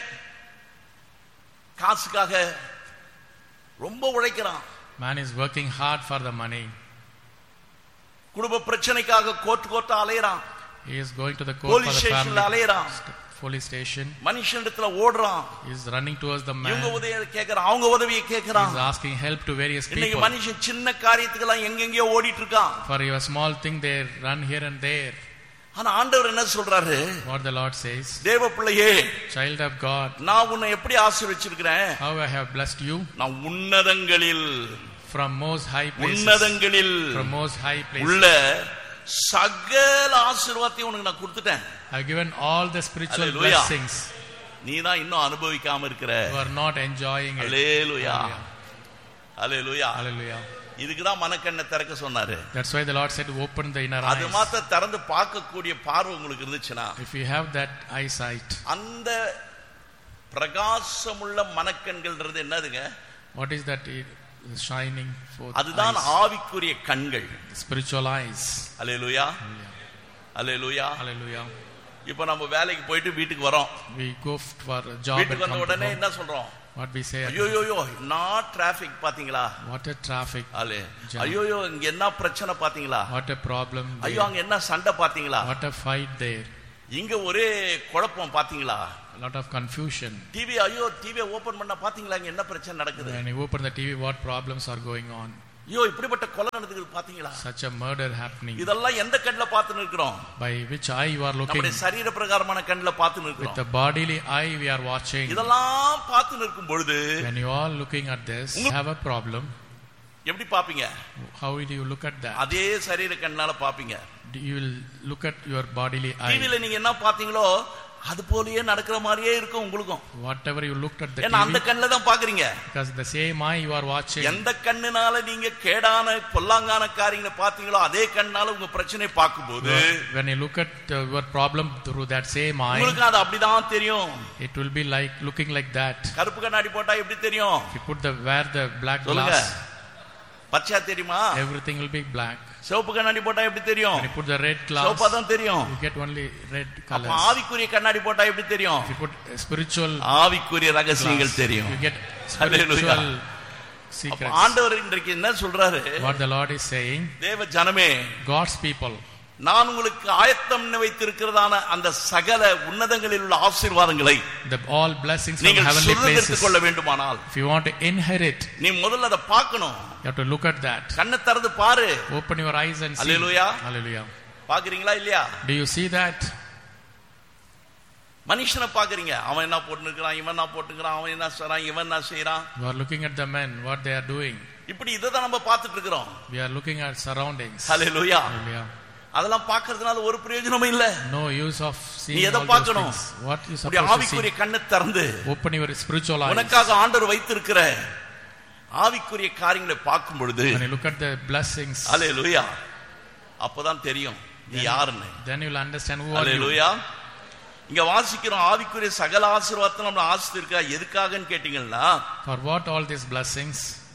காசுக்காக ரொம்ப உழைக்கிறான். Man is working hard for the money. குடும்ப பிரச்சனைக்காக court அலையறான். He is going to the court for the family. அலையறான். Police station. மனுஷனிடத்துல ஓடுறான். He is running towards the man. இவங்க உதவியை கேக்குறான், அவங்க உதவியை கேக்குறான். He is asking help to various people. இன்னைக்கு மனுஷன் சின்ன காரியத்துக்கெல்லாம் எங்கெங்கயோ ஓடிட்டு இருக்கான். For your small thing they run here and there. ஆனா ஆண்டவர் என்ன சொல்றாரு? What the Lord says, தேவ பிள்ளையே, child of God, நான் உன்னை எப்படி ஆசீர்வதிச்சிருக்கிறேன்? how I have blessed you. நான் உன்னதங்களில், from most high places, உன்னதங்களில் from most high places உள்ள சகல ஆசீர்வாதத்தையும் உனக்கு நான் கொடுத்துட்டேன். I have given all the spiritual Hallelujah. blessings. நீ தான் இன்னும் அனுபவிக்காம இருக்கிற. You are not enjoying it. Hallelujah. Hallelujah. Hallelujah. இதுக்கு தான் மனக்கண்ணை திறக்க சொன்னாரு. That's why the Lord said to open the inner அது eyes. மாத்த திறந்து பார்க்கக்கூடிய பார்வை உங்களுக்கு இருந்துச்சுனா, If you have that eyesight, அந்த பிரகாசமுள்ள மனக்கண்கள்ன்றது என்னதுங்க? what is that shining forth? அதுதான் eyes. ஆவிக்குரிய கண்கள். Spiritual eyes. அல்லேலூயா. அல்லேலூயா. Hallelujah. இப்போ நம்ம வேலைக்கு போயிட்டு வீட்டுக்கு வரோம். We go for a job and வீட்டுக்கு வந்த come to உடனே home. என்ன சொல்றோம்? What we say? ஐயோயோ நான் டிராபிக் பாத்தீங்களா? What a traffic. ஐயோயோ இங்க என்ன பிரச்சனை பாத்தீங்களா? What a problem. ஐயோ அங்க என்ன சண்டை பாத்தீங்களா? What a fight there. இங்க ஒரே குழப்பம் பாத்தீங்களா? A lot of confusion. TV TV open பண்ணா பாத்தீங்களா இங்க என்ன பிரச்சனை நடக்குது? When you open the TV, what problems are going on? ஐயோ இப்படிப்பட்ட கொலை நடக்குது பாத்தீங்களா? Such a murder happening. இதெல்லாம் எந்த கண்ணுல பார்த்து நிக்கிறோம்? By which eye you are looking? நம்முடைய சரீர பிரகாரமான கண்ணுல பார்த்து நிக்கிறோம். With the bodily eye we are watching. இதெல்லாம் பார்த்து நிற்கும் பொழுது, when you are looking at this, you have a problem. எப்படி பாப்பீங்க? How will you look at that? அதே சரீர கண்ணால பாப்பீங்க. You will look at your bodily eye. டிவில நீங்க என்ன பாத்தீங்களோ அது போலயே நடக்கிற மாதிரியே இருக்கும் உங்களுக்கும். Whatever you looked at the ஏன்னா அந்த TV, கண்ணுல தான் பாக்குறீங்க. because the same eye you are watching. எந்த கண்ணுனால நீங்க கேடான பொல்லாங்கான காரியங்களை பாத்தீங்களோ அதே கண்ணால உங்க பிரச்சனையை பார்க்கும்போது, when you look at your problem through that same eye, உங்களுக்கு அது அப்படிதான் தெரியும். it will be like looking like that. கருப்பு கண்ணாடி போட்டா எப்படி தெரியும்? If you wear the black சொல்லுங்க. glass, பச்சையா தெரியுமா? everything will be black. சிவப்பு கண்ணாடி போட்டா எப்படி தெரியும்? When you put the red glass, சிவப்பா தான் தெரியும். you get only red அப்ப colors. ஆவிக்குரிய கண்ணாடி போட்டா எப்படி தெரியும்? If you put spiritual ஆவிக்குரிய ரகசியங்கள் glass, தெரியும். you get spiritual secrets. ஆண்டவர் இன்றைக்கு என்ன சொல்றாரு? What the Lord is saying, தேவ ஜனமே, God's people, நான் உங்களுக்கு ஆயத்தம் வைத்திருக்கிறதான அந்த சகல உன்னதங்களில் உள்ள ஆசீர்வாதங்களை the all blessings from நீங்கள் heavenly சுதந்தரித்துக் places, கொள்ள வேண்டுமானால், if you want to inherit, நீ முதல்ல அதை பார்க்கணும். you have to look at that. கண்ணை திறந்து பாரு. Open your eyes and see. Hallelujah. Hallelujah. பாக்குறீங்களா இல்லையா? Do you see that? மனுஷனை பாக்குறீங்க, அவன் என்ன போட்டுக்கிறான், இவன் என்ன போட்டுக்கிறான், அவன் என்ன செய்றான், இவன் என்ன செய்றான். You are looking at the men, what they are doing. இப்படி இதை தான் நம்ம பார்த்துட்டு இருக்கிறோம். We are looking at surroundings. Hallelujah. Hallelujah. அதெல்லாம் பார்க்கிறதுனால ஒரு பிரயோஜனமும் இல்ல. No use of நீ seeing எதை all those பார்க்கணும்? things. What you உடைய supposed to ஆவிக்குரிய see? கண்ணை திறந்து Open your spiritual eyes. உனக்காக ஆண்டவர் வைத்திருக்கிற ஆவிக்குரிய காரியங்களை பார்க்கும் பொழுது, When you look at the blessings, அல்லேலூயா, அப்பதான் தெரியும் நீ யாருன்னு. then you will understand who are you. அல்லேலூயா. இங்க வாசிக்கிறோம், ஆவிக்குரிய சகல ஆசீர்வாதத்தை நம்ம ஆசிர்வதிக்கா எதுக்காகன்னு கேட்டீங்கன்னா, For what all these blessings?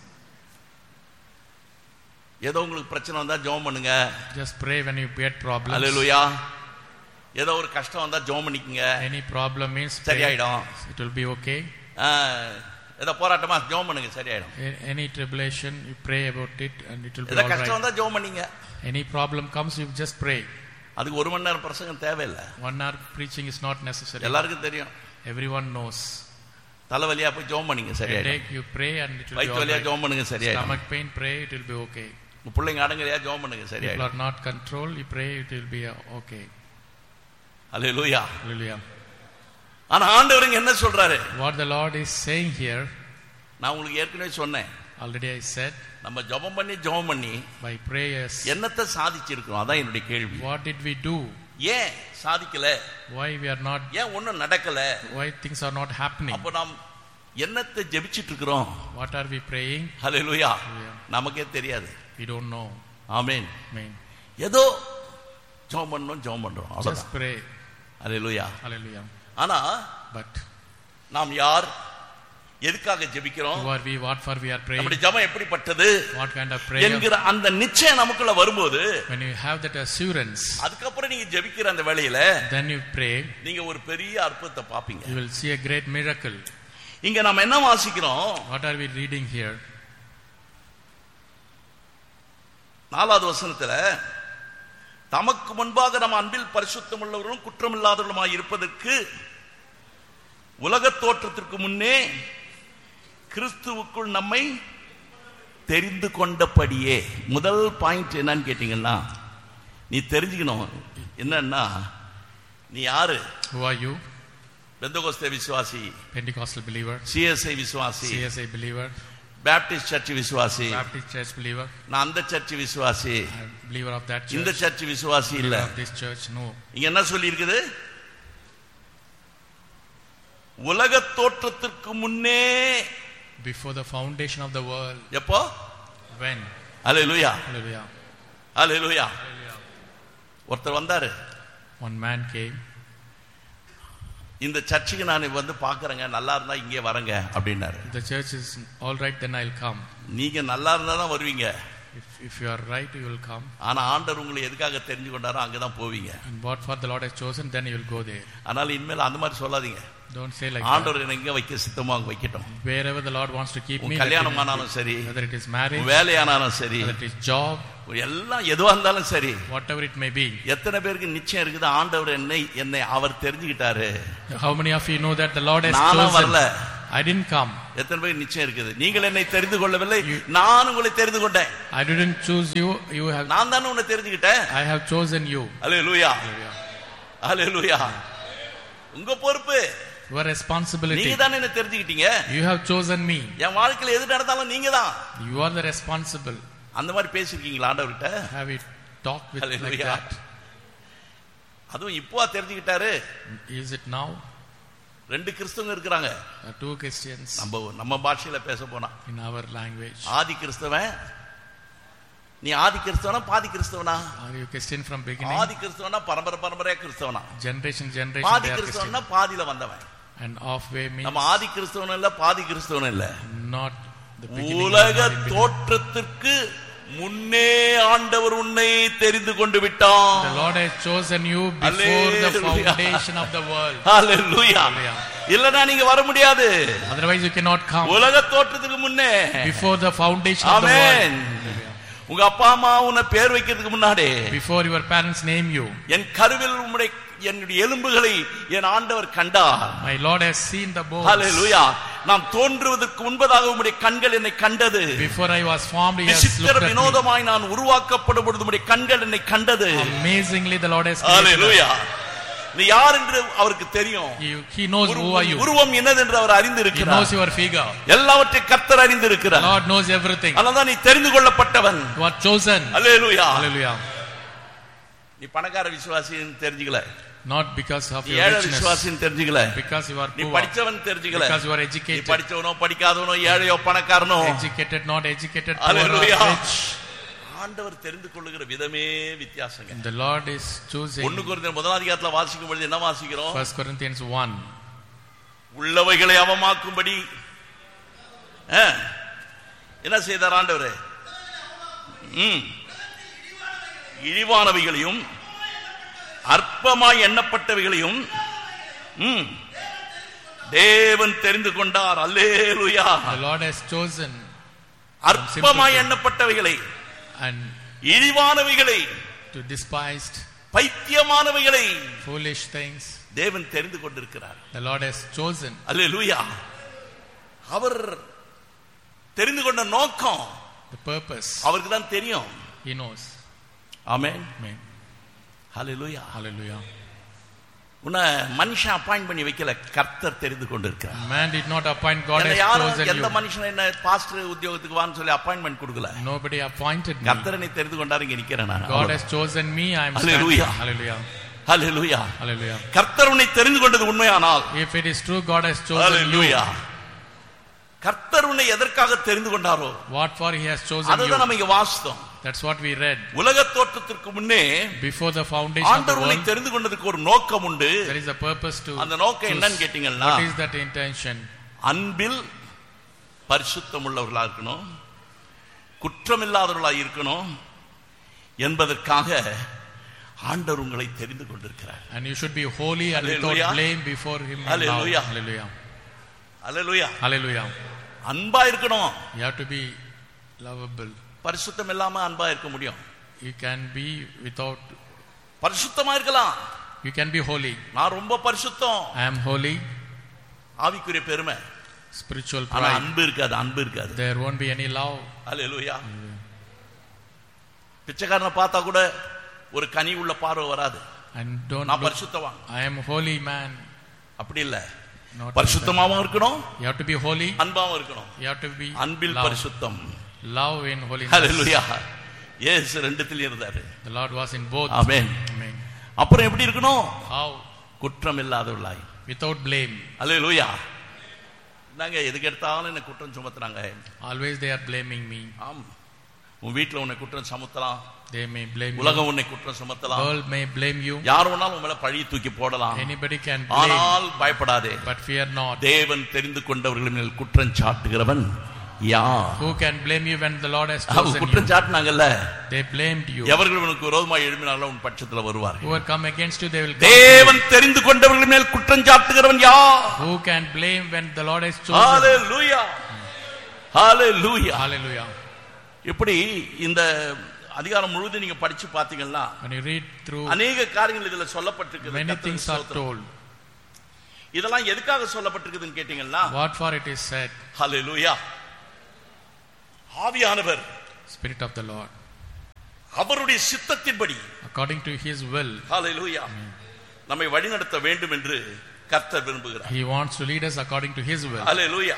ஏதோ உங்களுக்கு பிரச்சனை வந்தா ஜெபம் பண்ணுங்க. Just pray when you get problems. அல்லேலூயா. ஏதோ ஒரு கஷ்டம் வந்தா ஜெபம் பண்ணிக்கங்க. Any problem means pray. சரியாயிடும். It will be okay. ஏதோ போராட்டமா ஜெபம் பண்ணுங்க, சரியாயிடும். Any tribulation, you pray about it and it will be ஏதோ all கஷ்டம் right. வந்தா ஜெபம் பண்ணீங்க. Any problem comes, you just pray. அதுக்கு 1 மணி நேரம் பிரசங்கம் தேவையில்லை. 1 hour preaching is not necessary. எல்லாருக்கும் தெரியும். Everyone knows. தலைவலியா போய் ஜெபம் பண்ணுங்க சரியாயிடும். Headache, you pray and it will be வயிற்று வலியா alright. ஜெபம் பண்ணுங்க சரியாயிடும். Stomach pain, pray, it will be okay. பிள்ளைங்க அடங்கலையா ஜெபம் பண்ணுங்க People சரியாயிடும். are not controlled, you pray, it will be okay. Hallelujah. Hallelujah. ஆனா ஆண்டவர் இங்க என்ன சொல்றாரு? What the Lord is saying here, நான் உங்களுக்கு ஏற்கனவே சொன்னேன், already I said, நம்ம ஜெபம் பண்ணி by prayers, என்னத்தை சாதிச்சிருக்கோம்? அதான் என்னுடைய கேள்வி. what did we do? ஏன் சாதிக்கல? Why we are not, ஏன் ஒண்ணும் நடக்கல? why things are not happening? அப்ப நாம் என்னத்தை ஜெபிச்சிட்டு இருக்கிறோம்? What are we praying? Hallelujah. Hallelujah. நமக்கே தெரியாது. We don't know. Amen. Amen. ஏதோ ஜெபம் பண்றோம் Just அவ்வளவுதான். pray. ஹல்லேலூயா. Hallelujah. ஆனா But நாம் யார், எதுக்காக ஜெபிக்கிறோம், who are we, what for we are praying, நம்முடைய ஜெபம் எப்படிப்பட்டது what kind of prayer, என்கிற அந்த நிச்சயம் நமக்குள்ள வரும்போது, when you have that assurance, அதுக்கப்புறம் நீங்க ஜெபிக்கிற அந்த வேளையில then you pray, நீங்க ஒரு பெரிய அற்புதத்தை பாப்பீங்க. you will see a great miracle. இங்க நாம என்ன வாசிக்கிறோம்? What are we reading here? 4வது வசனத்துல, தமக்கு முன்பாக நம்ம அன்பில் பரிசுத்தம் உள்ளவர்களும் குற்றமில்லாதவர்களுமாய் இருப்பதற்கு உலக தோற்றத்திற்கு முன்னே கிறிஸ்துவுக்குள் நம்மை தெரிந்து கொண்டபடியே. முதல் பாயிண்ட் என்னன்னு கேட்டீங்கன்னா, நீ தெரிஞ்சுக்கணும் என்னன்னா, நீ யாரு? Who are you? பெந்தகோஸ்தே விசுவாசி, Pentecostal believer, சிஎஸ்ஐ விசுவாசி, CSI believer, பேப்டிஸ்ட் சர்ச் விசுவாசி, Baptist church believer, நான் அந்த சர்ச் விசுவாசி, I'm a believer of that இந்த church, சர்ச் விசுவாசி இல்ல. believer of this church. No. இங்க என்ன சொல்லி இருக்குது? உலக தோற்றத்திற்கு முன்னே. Before the foundation of the world. எப்போ? When? Hallelujah. Hallelujah. Hallelujah. Hallelujah. ஒருத்தர் வந்தாரு, One man came. இந்த சர்ச்சுக்கு நான் வந்து பாக்குறேங்க, நல்லா இருந்தா இங்கே வரங்க அப்படின்னாரு. The church is all right, then I'll come. நீங்க நல்லா இருந்தா தான் வருவீங்க. If you are right, you will come. ஆனா ஆண்டவர் உங்களை எதுக்காக தெரிஞ்சு கொண்டாரோ அங்கதான் போவீங்க. And what for the Lord has chosen, then you will go there. அதனால இனிமேல் அந்த மாதிரி சொல்லாதீங்க. Don't say like ஆண்டவர் that. எங்க வைக்க சித்தமா அங்க வைக்கட்டும். Wherever the Lord wants to keep me, கல்யாணம் ஆனாலும் சரி, whether it is marriage, வேலையானாலும் சரி, whether it is job, எல்லாம் எதுவா இருந்தாலும் சரி, whatever it may be. எத்தனை பேருக்கு நிச்சயம் இருக்குது ஆண்டவர் என்னை அவர் தெரிஞ்சுக்கிட்டாரு? How many of you know that the Lord has நானும் chosen? வரல. I didn't come. எத்தனை பேருக்கு நிச்சயம் இருக்குது? நீங்கள் என்னை தெரிந்து கொள்ளவில்லை, நான் உங்களை தெரிந்து கொண்டேன். I didn't choose you. You have. நான் தானே உன்னை தெரிஞ்சுக்கிட்டேன். I have chosen you. Hallelujah. Hallelujah. அல்லேலூயா. உங்க பொறுப்பு. Your responsibility. நீங்க தானே என்ன தெரிஞ்சுக்கிட்டீங்க. You have chosen me. என் வாழ்க்கையில எது நடந்தாலும் நீங்க தான். You are the responsible. அந்த மாதிரி பேசிருக்கீங்களா ஆண்டவர்கிட்ட? Have you talked with like Hallelujah. that? அதுவும் இப்போ தெரிஞ்சுக்கிட்டாரு. Is it now? 2 கிறிஸ்தவங்க இருக்கிறாங்க. Two Christians. நம்ம பாஷையில பேச போனா In our language. ஆதி கிறிஸ்தவன். நீ ஆதி கிறிஸ்தவனா பாதி கிறிஸ்தவனா? Are you Christian from beginning? ஆதி கிறிஸ்தவனா பரம்பரையா கிறிஸ்தவனா? Generation பாதி they are கிறிஸ்தவனா Christian. பாதியில வந்தவன். And halfway means நம்ம ஆதி கிறிஸ்தவன் இல்ல, பாதி கிறிஸ்தவன் இல்ல. not the beginning. உலக not in between. தோற்றத்திற்கு முன்னே ஆண்டவர் உன்னை தெரிந்து கொண்டு விட்டான். The Lord has chosen you before the Hallelujah. foundation of the world. Hallelujah. Hallelujah. இல்லனா நீங்க வர முடியாது. Otherwise you cannot come. உலக தோற்றத்துக்கு முன்னே. Before the foundation of the amen. world. உங்க அப்பா அம்மா உன்னை பேர் வைக்கிறதுக்கு முன்னாடி, Before your parents name you, என் கருவில் என்னுடைய எலும்புகளை என் ஆண்டவர் கண்டார். my Lord has seen the bones. ஹalleluya. நாம் தோன்றுவதற்கு முன்பதாக உம்முடைய கண்கள் என்னை கண்டது. Before I was formed, He has விசித்திர looked at me. வினோதமாய் நான் உருவாக்கப்படும் பொழுது உம்முடைய கண்கள் என்னை கண்டது. Amazingly, the Lord has created hallelujah. us. நீ யார் என்று அவருக்கு தெரியும். He knows who are you. உருவம் என்னது என்று அவர் He அறிந்திருக்கிறார். knows your figure. எல்லாவற்றையும் கர்த்தர் அறிந்திருக்கிறார். The Lord knows everything. அதனால்தான் நீ தெரிந்து கொள்ளப்பட்டவன். You are chosen. Hallelujah. Hallelujah. நீ பணக்கார விசுவாசின்னு தெரிஞ்சுக்கல. Not because of நீ your ஏழை richness. விசுவாசின்னு தெரிஞ்சுக்கல. Because you are நீ poor. படிச்சவன் தெரிஞ்சுக்கல. Because you are நீ educated. படிச்சவனோ படிக்காதவனோ ஏழையோ பணக்காரனோ, Educated, not educated, poor or Hallelujah. rich. ஆண்டவர் தெரிந்து கொள்ளுகிற விதமே வித்தியாசங்க. The Lord is choosing. 1 கொரிந்தியர் 1 அதிகாரத்துல வாசிக்கும் பொழுது என்ன வாசிக்கிறோம்? 1 Corinthians 1. உள்ளவைகளை அவமாக்கும்படி என்ன செய்தார் ஆண்டவர்? இழிவானவைகளையும் அற்பமாய் எண்ணப்பட்டவைகளையும் தேவன் தெரிந்து கொண்டார். அல்லேலூயா. The Lord has chosen அற்பமாய் எண்ணப்பட்டவைகளை and இழிவானவைகளை, to despised, பைத்தியமானவைகளை foolish things. தேவன் தெரிந்து கொண்டிருக்கிறார். The Lord has chosen. அல்லேலூயா. அவர் தெரிந்து கொண்ட நோக்கம், the purpose, அவருக்கு தான் தெரியும். he knows. Amen. Amen. Hallelujah. Hallelujah. உன்னை மனுஷன் அப்பாயிண்ட் பண்ணி வைக்கல, கர்த்தர் தெரிந்து கொண்டிருக்கிறார். Man did not appoint, God has யாரும் chosen எந்த you. மனுஷன் என்ன பாஸ்டர் உத்தியோகத்துக்கு வான்னு சொல்லி அப்பாயின்ட்மெண்ட் கொடுக்கல. Nobody appointed me. கர்த்தர் என்னை தெரிந்து கொண்டார், இங்க நிக்கிறேன் நான். God has chosen me, I am standing. Hallelujah. Hallelujah. Hallelujah. Hallelujah. கர்த்தர் உன்னை தெரிந்து கொண்டது உண்மையானால், If it is true, God has chosen you. ஹல்லேலூயா. கர்த்தர் உன்னை எதற்காக தெரிந்து கொண்டாரோ What for he has chosen அதுதான் you. நம்ம இங்க வாசித்தோம். That's what we read. உலக தோற்றத்திற்கு முன்னே Before the foundation of the ஆண்டவர் உன்னை world, தெரிந்து கொண்டதுக்கு ஒரு நோக்கம் உண்டு. there is a purpose to அந்த நோக்கம் choose. என்னன்னு கேட்டீங்கன்னா, What is that intention? அன்பில் பரிசுத்தம் உள்ளவர்களா இருக்கணும், குற்றமில்லாதவர்களா இருக்கணும் என்பதற்காக ஆண்டவர் உங்களை தெரிந்து கொண்டிருக்கிறார். And you should be holy and without Hallelujah. blame before him. in Hallelujah. love. Hallelujah. Hallelujah. Hallelujah. அன்பா இருக்கணும். You have to be lovable. பரிசுத்தம் இல்லாம அன்பா இருக்க முடியும்? You can be without, பரிசுத்தமா இருக்கலாம். you can be holy. நான் ரொம்ப பரிசுத்தம், I am holy. ஆவிக்குரிய பெருமை. Spiritual ஆனா pride. அன்பு இருக்காது, அன்பு இருக்காது. There won't be any love. ஹல்லேலூயா. பிச்சைக்காரனை பார்த்தா கூட ஒரு கனி உள்ள பார்வை வராது. And don't நான் look, பரிசுத்தவான், I am holy man. அப்படி இல்ல. Not பரிசுத்தமாவும் இருக்கணும், you have to be holy. அன்பாவும் இருக்கணும். You have to be Anbil love. பரிசுத்தம். Love in holiness. ஹல்லேலூயா. இயேசு ரெண்டுத்திலும் இருந்தாரு. The Lord was in both. Amen. Amen. அப்புறம் எப்படி இருக்கணும்? How? குற்றம் இல்லாதவர்களாய். Without blame. ஹல்லேலூயா. நாங்க எதுக்கு எடுத்தாலும் என்ன குற்றம் சுமத்துறாங்க. Always they are blaming me. ஆம், உன் வீட்டுல உன்னை குற்றம் சுமத்தலாம், They may blame you. உலகம் உன்னை குற்றம் சுமத்தலாம், World may blame you. யார் வேணாலும் உன் மேல பழி தூக்கி போடலாம். Anybody can blame. ஆனால் பயப்படாதே, But fear not. தேவன் தெரிந்து கொண்டவர்கள் மேல் குற்றம் சாட்டுகிறவன் யார்? Who can blame you when the Lord has chosen குற்றம் you? சாட்டினாங்கல்ல, They blamed you. எவர்கள் உனக்கு விரோதமாக எழுப்பினாலும் உன் பட்சத்துல வருவார்கள். Who will come against you, they will come. தேவன் தெரிந்து கொண்டவர்கள் மேல் குற்றம் சாட்டுகிறவன் யார்? Who can blame when the Lord has chosen? Hallelujah. Hallelujah. Hallelujah. இப்படி இந்த அதிகாரம் முழுவதும் நீங்க படிச்சு பாத்தீங்கன்னா When you read through, அநேக காரியங்கள் இதுல சொல்லப்பட்டிருக்கு. many things are told. இதெல்லாம் எதுக்காக சொல்லப்பட்டிருக்குதுன்னு கேட்டீங்கன்னா, What for it is said? ஹல்லேலூயா. ஆவியானவர் Spirit of the Lord. அவருடைய சித்தத்தின்படி, According to his will, ஹல்லேலூயா, நம்மை வழிநடத்த வேண்டும் என்று கர்த்தர் விரும்புகிறார். he wants to lead us according to his will. ஹல்லேலூயா.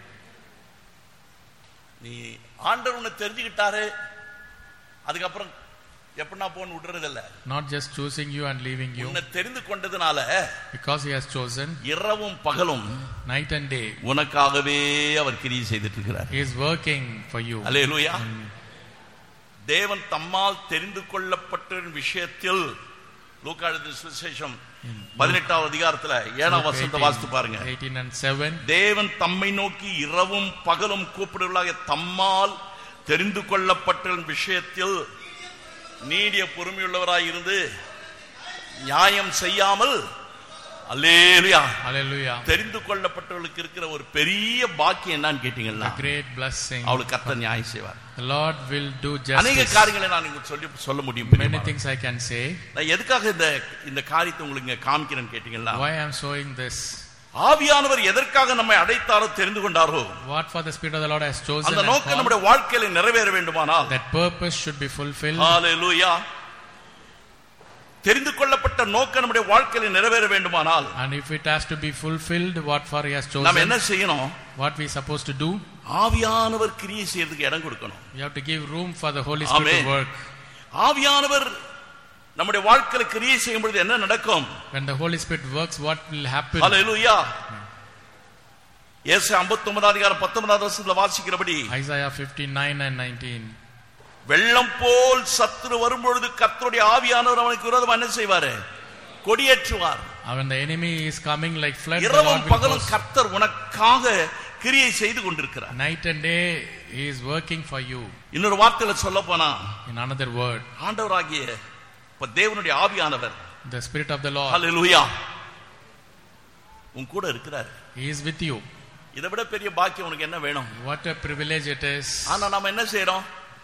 நீ ஆண்டவர் உன்னை தெரிஞ்சுக்கிட்டாரு, அதுக்கப்புறம் எப்படின்னா போன்னு விடுறது இல்ல. Not just choosing you and leaving you. உன்னை தெரிந்து கொண்டதுனால Because he has chosen, இரவும் பகலும் night and day, உனக்காகவே அவர் கிரியை செய்துட்டு இருக்கிறார். he is working for you. ஹல்லேலூயா. தேவன் தம்மால் தெரிந்து கொள்ளப்பட்ட விஷயத்தில் லூக்கா எழுதின சுவிசேஷம் 18வது அதிகாரத்துல 7ஆம் வசனத்தை வாசித்து பாருங்க. 18 and 7. தேவன் தம்மை நோக்கி இரவும் பகலும் கூப்பிடுவதாக தம்மால் தெரிந்து கொள்ளப்பட்ட விஷயத்தில் நீடிய பொறுமையுள்ளவராய் இருந்து நியாயம் செய்யாமல், அல்லேலூயா, Hallelujah. தெரிந்து கொள்ளப்பட்டவர்களுக்கு இருக்கிற ஒரு பெரிய பாக்கியம் என்னன்னு கேட்டீங்கன்னா, A great blessing. அவளுக்கு கர்த்தர் நியாயம் செய்வார். The Lord will do அநேக justice. காரியங்களை நான் உங்களுக்கு சொல்ல முடியும். Many things I can say. நான் எதுக்காக இந்த காரியத்தை உங்களுக்கு காமிக்கிறேன்னு கேட்டீங்கன்னா, Why I am showing this? ஆவியானவர் எதற்காக நம்மை அடைத்தாரோ தெரிந்து கொண்டாரோ, What for the Spirit of the Lord has chosen அந்த and நோக்கம் called, நம்முடைய வாழ்க்கையில நிறைவேற வேண்டுமானால், that purpose should be fulfilled. ஹல்லேலூயா, தெரிந்து கொள்ளப்பட்ட நோக்கம் நம்முடைய வாழ்க்கையில நிறைவேற வேண்டுமானால், And if it has to be fulfilled, what for he has நாம் என்ன chosen, செய்யணும்? what we supposed to do, ஆவியானவர் கிரியை செய்யறதுக்கு இடம் கொடுக்கணும். we have to give room for the Holy Spirit Amen. to work. ஆவியானவர் நம்முடைய வாழ்க்கையில கிரியை செய்யும் பொழுது என்ன நடக்கும்? When the Holy Spirit works, what will happen? ஹல்லேலூயா. ஏசாயா 59 அதிகாரம் 19வது வசனத்துல வாசிக்கிறபடி, Isaiah 59 and 19. வெள்ளம் போல் சத்துரு வரும்பொழுது கர்த்தருடைய ஆவியானவர் அவனுக்கு விரோதமா என்ன செய்வாரு? கொடியேற்றுவார். When the enemy is coming like flood, the Lord இரவும் will பகலும் post. கர்த்தர் உனக்காக கிரியை செய்து கொண்டிருக்கிறார். Night and day he is working for you. இன்னொரு வார்த்தையில சொல்ல போனா, In another word, ஆண்டவராகிய இப்ப தேவனுடைய ஆவியானவர், the Spirit of the Lord, ஹல்லேலூயா, உன் கூட இருக்கிறார். he is with you. இதை விட பெரிய பாக்கியம் உனக்கு என்ன வேணும்? What a privilege it is. ஆனா நாம என்ன செய்யறோம்?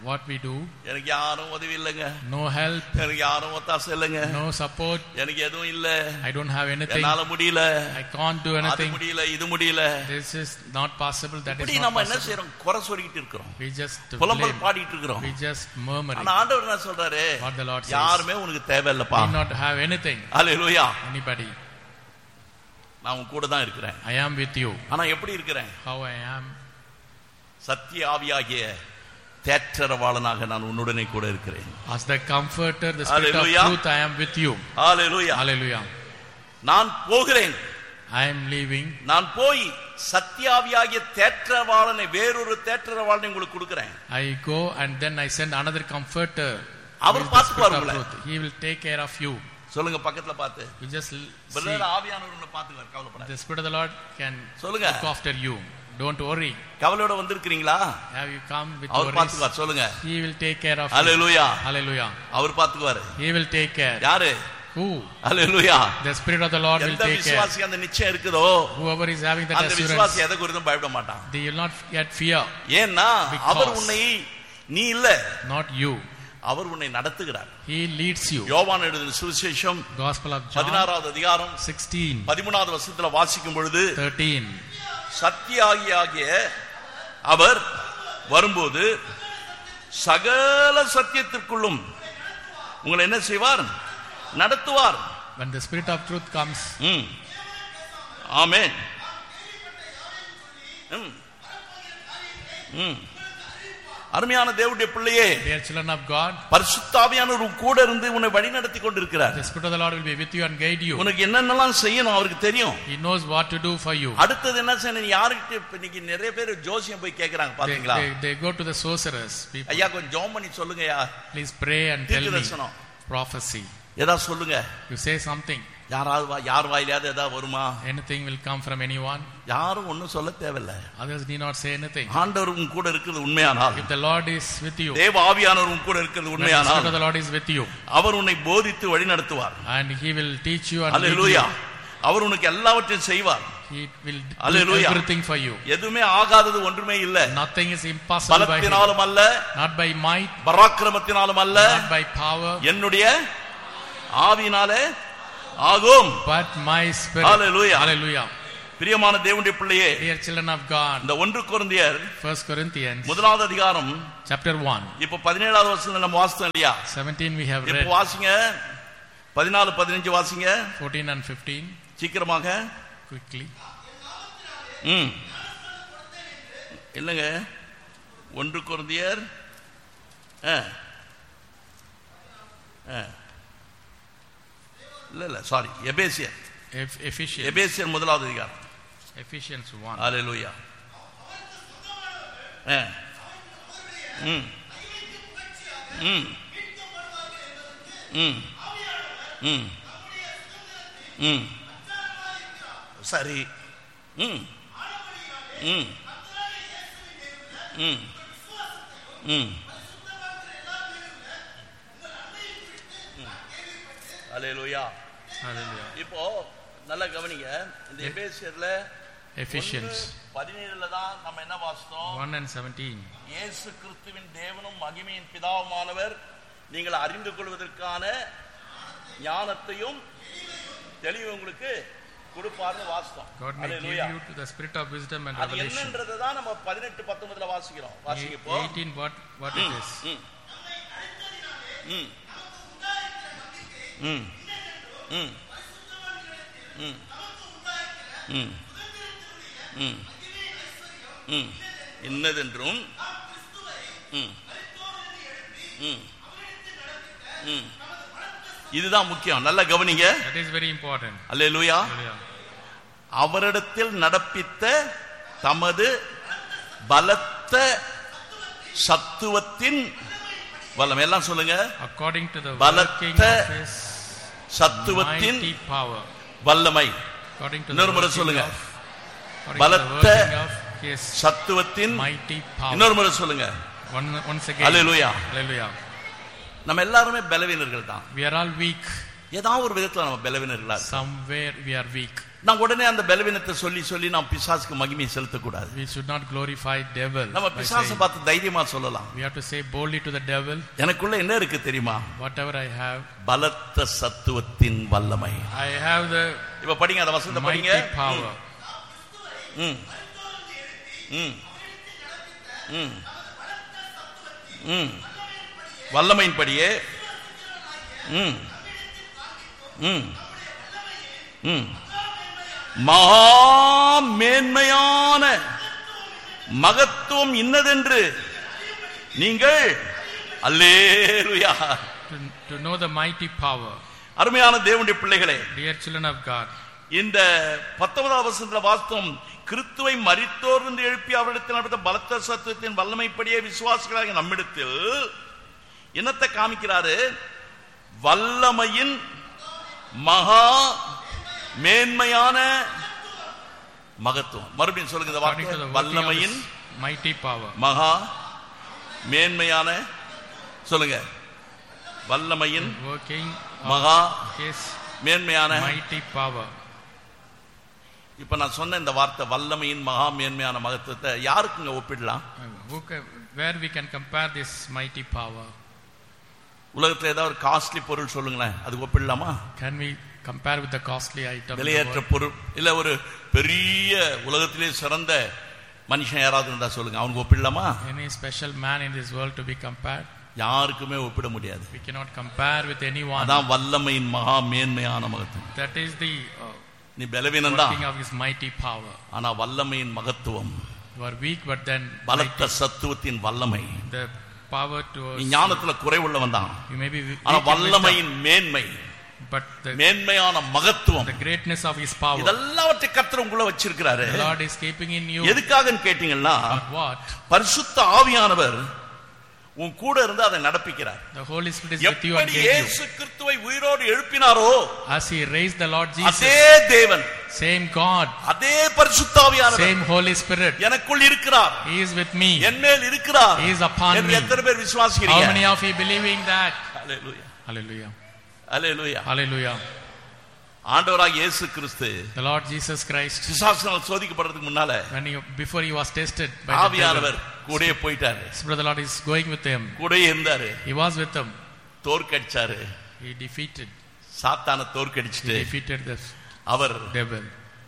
what we do. எனக்கு யாரும் உதவி இல்லைங்க, No help, எனக்கு யாரும் ஒத்தாசை இல்லைங்க, no support, எனக்கு எதுவும் இல்ல, I don't have anything, என்னால முடியல, I can't do அது anything, முடியல, இது முடியல. this is not possible, that is இப்படி not நம்ம என்ன possible. செய்றோம்? குறை சொல்லிட்டு இருக்கிறோம், We just புலம்பல் blame, பாடிட்டு இருக்கிறோம். we just murmuring. ஆனா ஆண்டவர் என்ன சொல்றாரு? What the Lord says, யாருமே உனக்கு தேவையில்லப்பா. we not have anything, hallelujah. anybody. நான் உன் கூட தான் இருக்கிறேன். I am with you. ஆனா எப்படி இருக்கிறேன்? How I am? சத்திய ஆவியாகிய தேற்றரவாளனாக நான் உன்னுடனே கூட இருக்கிறேன். As the comforter, the spirit of Hallelujah. truth, I am with you. Hallelujah. Hallelujah. நான் போகிறேன், I am leaving. நான் போய் சத்தியாவியாகிய தேற்றரவாளனை, வேறொரு தேற்றரவாளனை உங்களுக்கு கொடுக்கிறேன். I go and then I send another comforter. அவர் பார்த்துக்குவார் உங்களை. He will take care of you. சொல்லுங்க பக்கத்துல பார்த்து. You just see. பிரதர் ஆவியானவர் உன்னை பார்த்துக்குவார், கவலைப்படாத. The spirit of the Lord can சொல்லுங்க. look after you. Don't worry. கவலையோட வந்திருக்கீங்களா? Have you come with our worries? பார்த்துக்குவார். சொல்லுங்க. He will take care of you. Hallelujah. Hallelujah. Our பார்த்துக்குவார். He will take care. யாரு? Who? Hallelujah. The spirit of the Lord will எந்த take care. விசுவாசி அந்த நிச்சயம் இருக்குதோ, Whoever is having that அந்த assurance, விசுவாசி எதை குறித்தும் பயப்பட மாட்டான். they will not get fear. ஏன்னா அவர் உன்னை, நீ இல்ல, Not you. அவர் உன்னை நடத்துகிறார். He leads you. யோவான் எழுதின சுவிசேஷம் Gospel of John 16வது அதிகாரம் 16, 13வது வசனத்துல வாசிக்கும் பொழுது, 13. சத்தியாகிய அவர் வரும்போது சகல சத்தியத்திற்குள்ளும் உங்களை என்ன செய்வார்? நடத்துவார். When the spirit of truth comes, ஆமென். அருமையான தேவனுடைய பிள்ளையே, dear children of God, பரிசுத்த ஆவியானவர் கூட இருந்து உன்னை வழிநடத்தி கொண்டிருக்கிறார். the spirit of the Lord will be with you and guide you. உனக்கு என்னென்னலாம் செய்யணும் அவருக்கு தெரியும். He knows what to do for you. அடுத்தது என்ன செய்யணும்? யார்கிட்ட இப்ப இன்னைக்கு நிறைய பேர் ஜோசியம் போய் கேக்குறாங்க பாத்தீங்களா? They go to the sorcerers. People, ஐயா கொஞ்சம் ஜெபம் பண்ணி சொல்லுங்கயா, please pray and tell me தீர்க்கதரிசனம், prophecy. ஏதாவது சொல்லுங்க. You say something. யாராவது யார் வாயிலாவது ஏதாவது வருமா? Anything will come from anyone. யாரும் ஒன்னும் சொல்ல தேவையில்லை. Others need not say anything. ஆண்டவர் உன் கூட இருக்கிறது உண்மையானால், If the Lord is with you, தேவ ஆவியானவர் உன் கூட இருக்கிறது when the உண்மையானால், spirit of the Lord is with you, அவர் உன்னை போதித்து வழி நடத்துவார். and He will teach you and lead hallelujah. you. அவர் உனக்கு எல்லாவற்றையும் செய்வார். He will do Hallelujah. everything for you. எதுவுமே ஆகாதது ஒன்றுமே இல்ல. Nothing is impossible by Him. பலத்தினாலும் அல்ல, Not by might, பராக்கிரமத்தினாலும் அல்ல, not by power, என்னுடைய ஆவியினாலே ஆகும். but my spirit. Hallelujah. Hallelujah. பிரியமான தேவனுடைய பிள்ளையே, Dear children of God, இந்த 1 கொரிந்தியர் 1 Corinthians முதலாவது அதிகாரம் chapter 1, இப்ப 17வது வசனத்துல நம்ம வாசித்தோம் இல்லையா? 17 we have இப்ப read. வாசிங்க, 14 15 வாசிங்க 14 and 15 சீக்கிரமாக. quickly. இல்லங்க, 1 கொரிந்தியர் இல்ல சாரி, எபேசியர். Ephesians. எபேசியர் முதலாவது அதிகாரம். Ephesians 1. ஹல்லேலூயா. சரி. ஹல்லேலூயா. Hallelujah. இப்போ நல்ல கவனிங்க, இந்த எபேசியர்ல Ephesians 17ல தான் நம்ம என்ன வாசித்தோம்? 1 and 17. இயேசு கிறிஸ்துவின் தேவனும் மகிமையின் பிதாவுமானவர் நீங்கள் அறிந்து கொள்வதற்கான ஞானத்தையும் தெளிவு உங்களுக்கு கொடுப்பார்னு வாசித்தோம். God may give you to the spirit of wisdom and அது revelation. என்னன்றதை தான் நம்ம 18 19ல வாசிக்கிறோம். வாசிக்கப்போ 18 what it is. இன்னதென்றும் இதுதான் முக்கியம். நல்ல கவனிங்க. That is very important. Hallelujah. Hallelujah. அவரிடத்தில் நடப்பித்த தமது பலத்த சத்துவத்தின் வல்லமை, எல்லாம் சொல்லுங்க. According to the பலத்த working of His சத்துவத்தின் mighty power. வல்லமை. According to the இன்னொரு முறை working சொல்லுங்க. of பலத்த His சத்துவத்தின் mighty power. இன்னொரு முறை சொல்லுங்க. Once again. அல்லேலூயா. Hallelujah. நம்ம எல்லாருமே பலவீனர்கள் தான். We are all weak. ஏதாவது ஒரு விதத்துல நம்ம பலவீனர்களா somewhere we are weak. நான் உடனே அந்த பலவீனத்தை சொல்லி நாம் பிசாசுக்கு மகிமையை செலுத்தக்கூடாது. We should not glorify devil. நம்ம பிசாசை பார்த்து தைரியமா சொல்லலாம். We have to say boldly to the devil, எனக்குள்ள என்ன இருக்கு தெரியுமா? whatever I have, பலத்த சத்துவத்தின் வல்லமை. I have the இப்ப படிங்க அந்த வசனத்தை படிங்க. mighty power. வல்லமையின் படியே மகா மேன்மையான மகத்துவம் இன்னதென்று நீங்கள் அல்லேலூயா. To know the mighty power. அருமையான தேவனுடைய பிள்ளைகளே, dear children of God, இந்த 19வது வசனத்துல வாஸ்தவம் கிறிஸ்துவை மரித்தோர் என்று எழுப்பி அவரிடத்தில் நடந்த பலத்த சத்துவத்தின் வல்லமைப்படியே விசுவாசிகளாக நம்மிடத்தில் என்னத்தை காமிக்கிறாரு? வல்லமையின் மகா மேன்மையான மகத்துவம். மறுபடியும் சொல்லுங்க இந்த வார்த்தை. வல்லமையின் mighty power. மகா மேன்மையான சொல்லுங்க. வல்லமையின் working மகா his மேன்மையான mighty power. இப்ப நான் சொன்ன இந்த வார்த்தை வல்லமையின் மகா மேன்மையான மகத்துவத்தை யாருக்குங்க ஒப்பிடலாம்? Where we can compare this mighty power? உலகத்துல ஏதாவது ஒரு காஸ்ட்லி பொருள் சொல்லுங்களேன், அது ஒப்பிடலாமா? Can we compare with the costly item? விலையேற்ற பொருள் இல்ல ஒரு பெரிய உலகத்திலே சிறந்த மனுஷன் யாராவது இருந்தா சொல்லுங்க, அவனுக்கு ஒப்பிடலாமா? Any special man in this world to be compared? யாருக்குமே ஒப்பிட முடியாது. We cannot compare with anyone. அதான் வல்லமையின் மகா மேன்மையான மகத்துவம். That is the நீ பலவீனம் தான், working of his mighty power. ஆனா வல்லமையின் மகத்துவம், You are weak but then பலத்த சத்துவத்தின் வல்லமை. the power to நீ ஞானத்துல குறைவுள்ளவன் தான், you may be ஆனா weak in வல்லமையின் மேன்மை, but the மேன்மையான மகத்துவம், the greatness of his power, இதெல்லாவற்றை கர்த்தர் உங்களை வச்சிருக்கிறாரு. the Lord is keeping in you. எதுக்காகன்னு கேட்டீங்கன்னா, What? பரிசுத்த ஆவியானவர் உன் கூட இருந்து அதை நடப்பிக்கிறார். The Holy Spirit is with you and எப்படி guides you. இயேசு கிறிஸ்துவை உயிரோடு எழுப்பினாரோ, As he raised the Lord Jesus, அதே தேவன், same God, அதே பரிசுத்த ஆவியானவர் same Holy Spirit, எனக்குள் இருக்கிறார், he is with me, என் மேல் இருக்கிறார். he is upon என்று me. எத்தனை பேர் விசுவாசிக்கிறீங்க? How many of you believing that? Hallelujah, Hallelujah, hallelujah. hallelujah. ஆண்டவராகிய இயேசு கிறிஸ்து The Lord Jesus Christ, பிசாசினால் சோதிக்கப்படுறதுக்கு முன்னால before he was tested by the ஆவியானவர் devil, கூடயே போயிட்டாரு, the Lord is going with him. கூடயே இருந்தாரு, He was with him. தோற்கடிச்சாரு, He defeated சாத்தானை தோற்கடிச்சிட்டு the அவர் devil.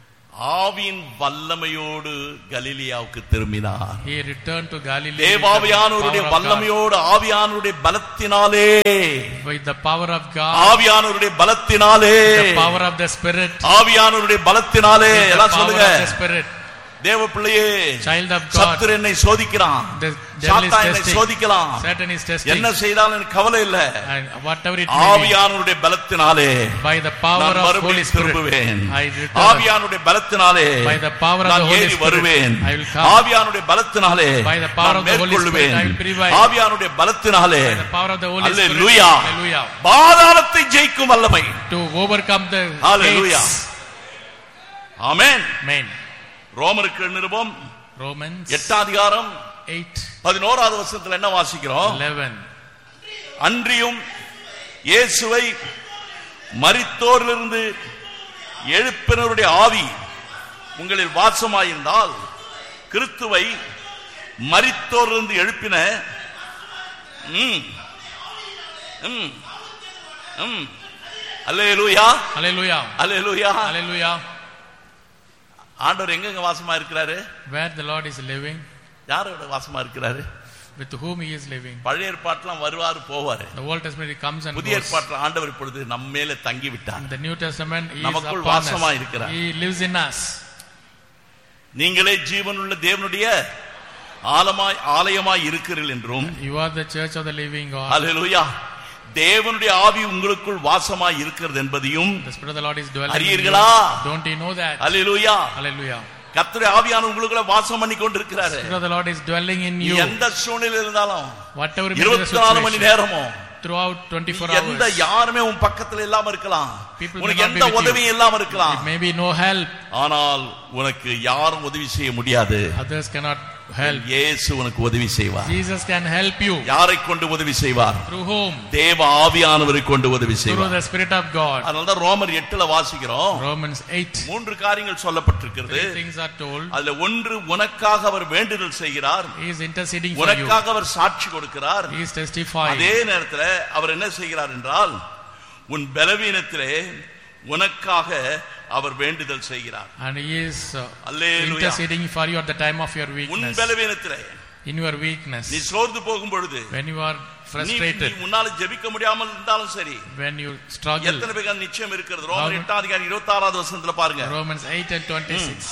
ஆவியின் வல்லமையோடு கலிலியாவுக்கு திரும்பினார். He returned to Galilee தேவாவியானவருடைய வல்லமையோடு, ஆவியானவருடைய பலத்தினாலே, with the power of God, ஆவியானவருடைய பலத்தினாலே, the power of the Spirit, ஆவியானவருடைய பலத்தினாலே, the எல்லாம் power சொல்லுங்க. of the Spirit. தேவ பிள்ளையே, Child of God, சத்துரு என்னை சோதிக்கிறான், the devil is சாத்தான் என்னை testing, சோதிக்கலாம், Satan is testing, என்ன செய்தாலும் எனக்கு கவலை இல்ல, and whatever it may be, ஆவியானவருடைய பலத்தினாலே by the power நான் of மறுபடியும் Holy Spirit, திரும்புவேன். I return. ஆவியானவருடைய பலத்தினாலே By the power of the நான் Holy ஏறி Spirit, வருவேன். I will come. ஆவியானவருடைய பலத்தினாலே By the power நான் of the Holy Spirit, மேற்கொள்வேன். I will prevail. ஆவியானவருடைய பலத்தினாலே, By the power of the Holy Spirit, hallelujah, hallelujah, பாதாளத்தை ஜெயிக்கும் வல்லமை. to overcome the hallelujah, gates. Amen. Amen. ரோமருக்கு நிருபம் Romans 8 அதிகாரம் 11வது வசனத்துல என்ன வாசிக்கிறோம்? 11. அன்றியும் இயேசுவை மரித்தோரிலிருந்து எழுப்பினருடைய ஆவி உங்களில் வாசமாயிருந்தால், கிறிஸ்துவை மரித்தோரிலிருந்து எழுப்பின அல்லேலூயா, Hallelujah, அல்லேலூயா. hallelujah. ஆண்டவர் எங்க வாசமா இருக்கிறாரு? Where the Lord is living, யாரோட வாசமா இருக்கிறாரு? with whom he is living. பழைய ஏற்பாட்டுல வருவாரு போவாரு, The Old Testament he comes and புதிய goes. ஏற்பாட்டுல ஆண்டவர் இப்பொழுது நம்ம மேல தங்கி விட்டார். In the New Testament he is நமக்குள் upon வாசமா us. இருக்கிறார். He lives in us. நீங்களே ஜீவனுள்ள தேவனுடைய ஆலயமாய் இருக்கிறீர்கள் என்றும், You are the church of the living God. அல்லேலூயா, தேவனுடைய ஆவி உங்களுக்குள் வாசமாய் இருக்கிறது என்பதையும் The Spirit of the Lord is dwelling in you. அறியீர்களா? Don't you know that? Hallelujah. Hallelujah. கர்த்தருடைய ஆவியானவர் உங்களுக்குள்ள வாசம் பண்ணி கொண்டிருக்கிறாரு. The Spirit of the Lord is dwelling in you. எந்த சூழ்நிலையில் இருந்தாலும், Whatever may be the 24 money situation, நேரமும், throughout 24 எந்த hours. யாருமே உன் பக்கத்துல இல்லாம இருக்கலாம், People may உனக்கு not be எந்த with you. உதவியும் இல்லாம இருக்கலாம், It may be no help. ஆனால் உனக்கு யாரும் உதவி செய்ய முடியாது. Others cannot help. இயேசு உனக்கு உதவி செய்வார். Jesus can help you. யாரை கொண்டு உதவி செய்வார்? Through whom? தேவ ஆவியானவரை கொண்டு உதவி செய்வார். Through the Spirit of God. அதனால தான் ரோமர் 8ல வாசிக்கிறோம். Romans 8. மூன்று காரியங்கள் சொல்லப்பட்டிருக்கிறது. Three things are told. அதுல ஒன்று, உனக்காக அவர் வேண்டுதல் செய்கிறார். He is interceding for you. உனக்காக அவர் சாட்சி கொடுக்கிறார். He is testifying. அதே நேரத்தில் அவர் என்ன செய்கிறார் என்றால், உன் பலவீனத்திலே உனக்காக அவர் வேண்டுதல் செய்கிறார். And he is interceding for you at the time of your weakness. உன் பலவீனத்திலே, in your weakness, நீ சோர்ந்து போகும் பொழுது, when you are frustrated, நீ முன்னால ஜெபிக்க முடியாமல் இருந்தாலும் சரி, when you struggle, எத்தனை பேருக்கு நிச்சயம் இருக்கிறது? ரோமர் 8:26 வசனத்துல பாருங்க. Romans 8:26.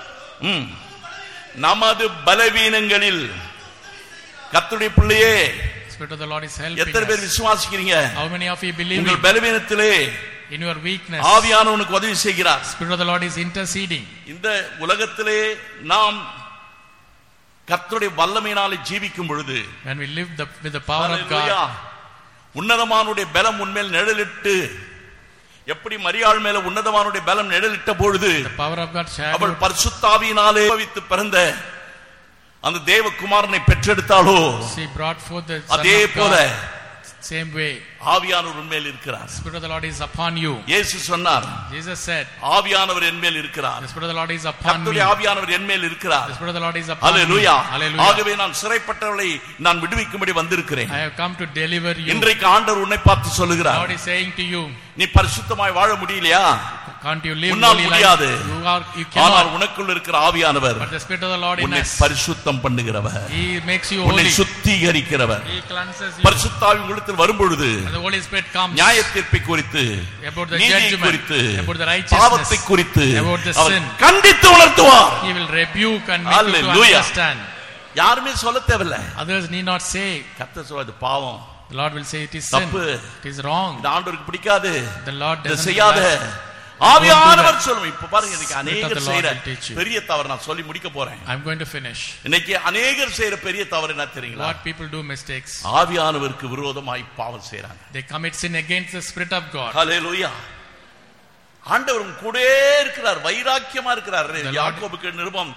நமது பலவீனங்களில் கர்த்தருடைய பிள்ளையே, Spirit of the Lord is helping us. எத்தனை பேர் விசுவாசிக்கிறீங்க? How many of you believe உங்கள் பலவீனத்திலே in your weakness ஆவியானவருக்கு உதவி செய்கிறார். Spirit of the Lord is interceding. இந்த உலகத்திலே நாம் கர்த்தருடைய வல்லமையினாலே ஜீவிக்கும் பொழுது, when we live with the power of God, உன்னதமானுடைய பலம் உன்மேல் நிழலிட்டு, எப்படி மரியாள் மேல உன்னதமானுடைய பலம் நிழலிட்ட பொழுது the power of God shadowed, அவள் பரிசுத்த ஆவியினாலே பிறந்த அந்த தேவகுமாரனை பெற்றெடுத்தாளோ, she brought forth the son அதே of போல God. Same way, ஆவியானவர் உன்மேல் இருக்கிறார். Spirit of the Lord is upon you. இயேசு சொன்னார், Jesus said, ஆவியானவர் என்மேல் இருக்கிறார். the Spirit of the Lord is upon me. கர்த்தருடைய ஆவியானவர் என்மேல் இருக்கிறார். The Spirit of the Lord is upon me. Hallelujah. Hallelujah. ஆகவே நான் சிறைப்பட்டவர்களை நான் விடுவிக்கும்படி வந்திருக்கிறேன். I have come to deliver you. இன்றைக்கு ஆண்டவர் உன்னை பார்த்து சொல்லுகிறார், God is saying to you, நீ பரிசுத்தமாய் வாழ முடியலையா? can't you live உன்னால் holy முடியாது. life? You ஆனால் cannot. உனக்குள் இருக்கிற ஆவியானவர் But the Spirit of the Lord in உன்னை us, பரிசுத்தம் பண்ணுகிறவர், He makes you உன்னை holy. சுத்திகரிக்கிறவர். He cleanses you. பரிசுத்த ஆவி உங்களிடத்தில் வரும்பொழுது And the Holy Spirit comes நியாயத்தீர்ப்பை குறித்து, about the நீதியை judgment, குறித்து, about the righteousness, பாவத்தை குறித்து about the அவர் sin. கண்டித்து உணர்த்துவார். He will rebuke and make you to Hallelujah. understand. யாருமே சொல்ல தேவையில்லை. Others need not say. கர்த்தர் சொல்றது பாவம், The Lord will say it is sin. தப்பு, It is wrong. இந்த ஆண்டவருக்கு பிடிக்காது, The Lord இதை doesn't செய்யாத. like. ஆவியானவர் சொல்லும். இப்ப பாருங்க, இன்னைக்கு Spirit of அநேகர் the Lord செய்யற will teach you. பெரிய தவறு நான் சொல்லி முடிக்க போறேன். I'm going to finish. இன்னைக்கு அநேகர் செய்யற பெரிய தவறு என்ன தெரியுங்களா? What people do mistakes. ஆவியானவருக்கு விரோதமாய் பாவம் செய்றாங்க. They commit sin against the Spirit of God. ஹalleluya. ஆண்டவர் கூடவே இருக்கிறார், வைராக்கியமா இருக்கிறார். யாக்கோபுக்கு நிருபம்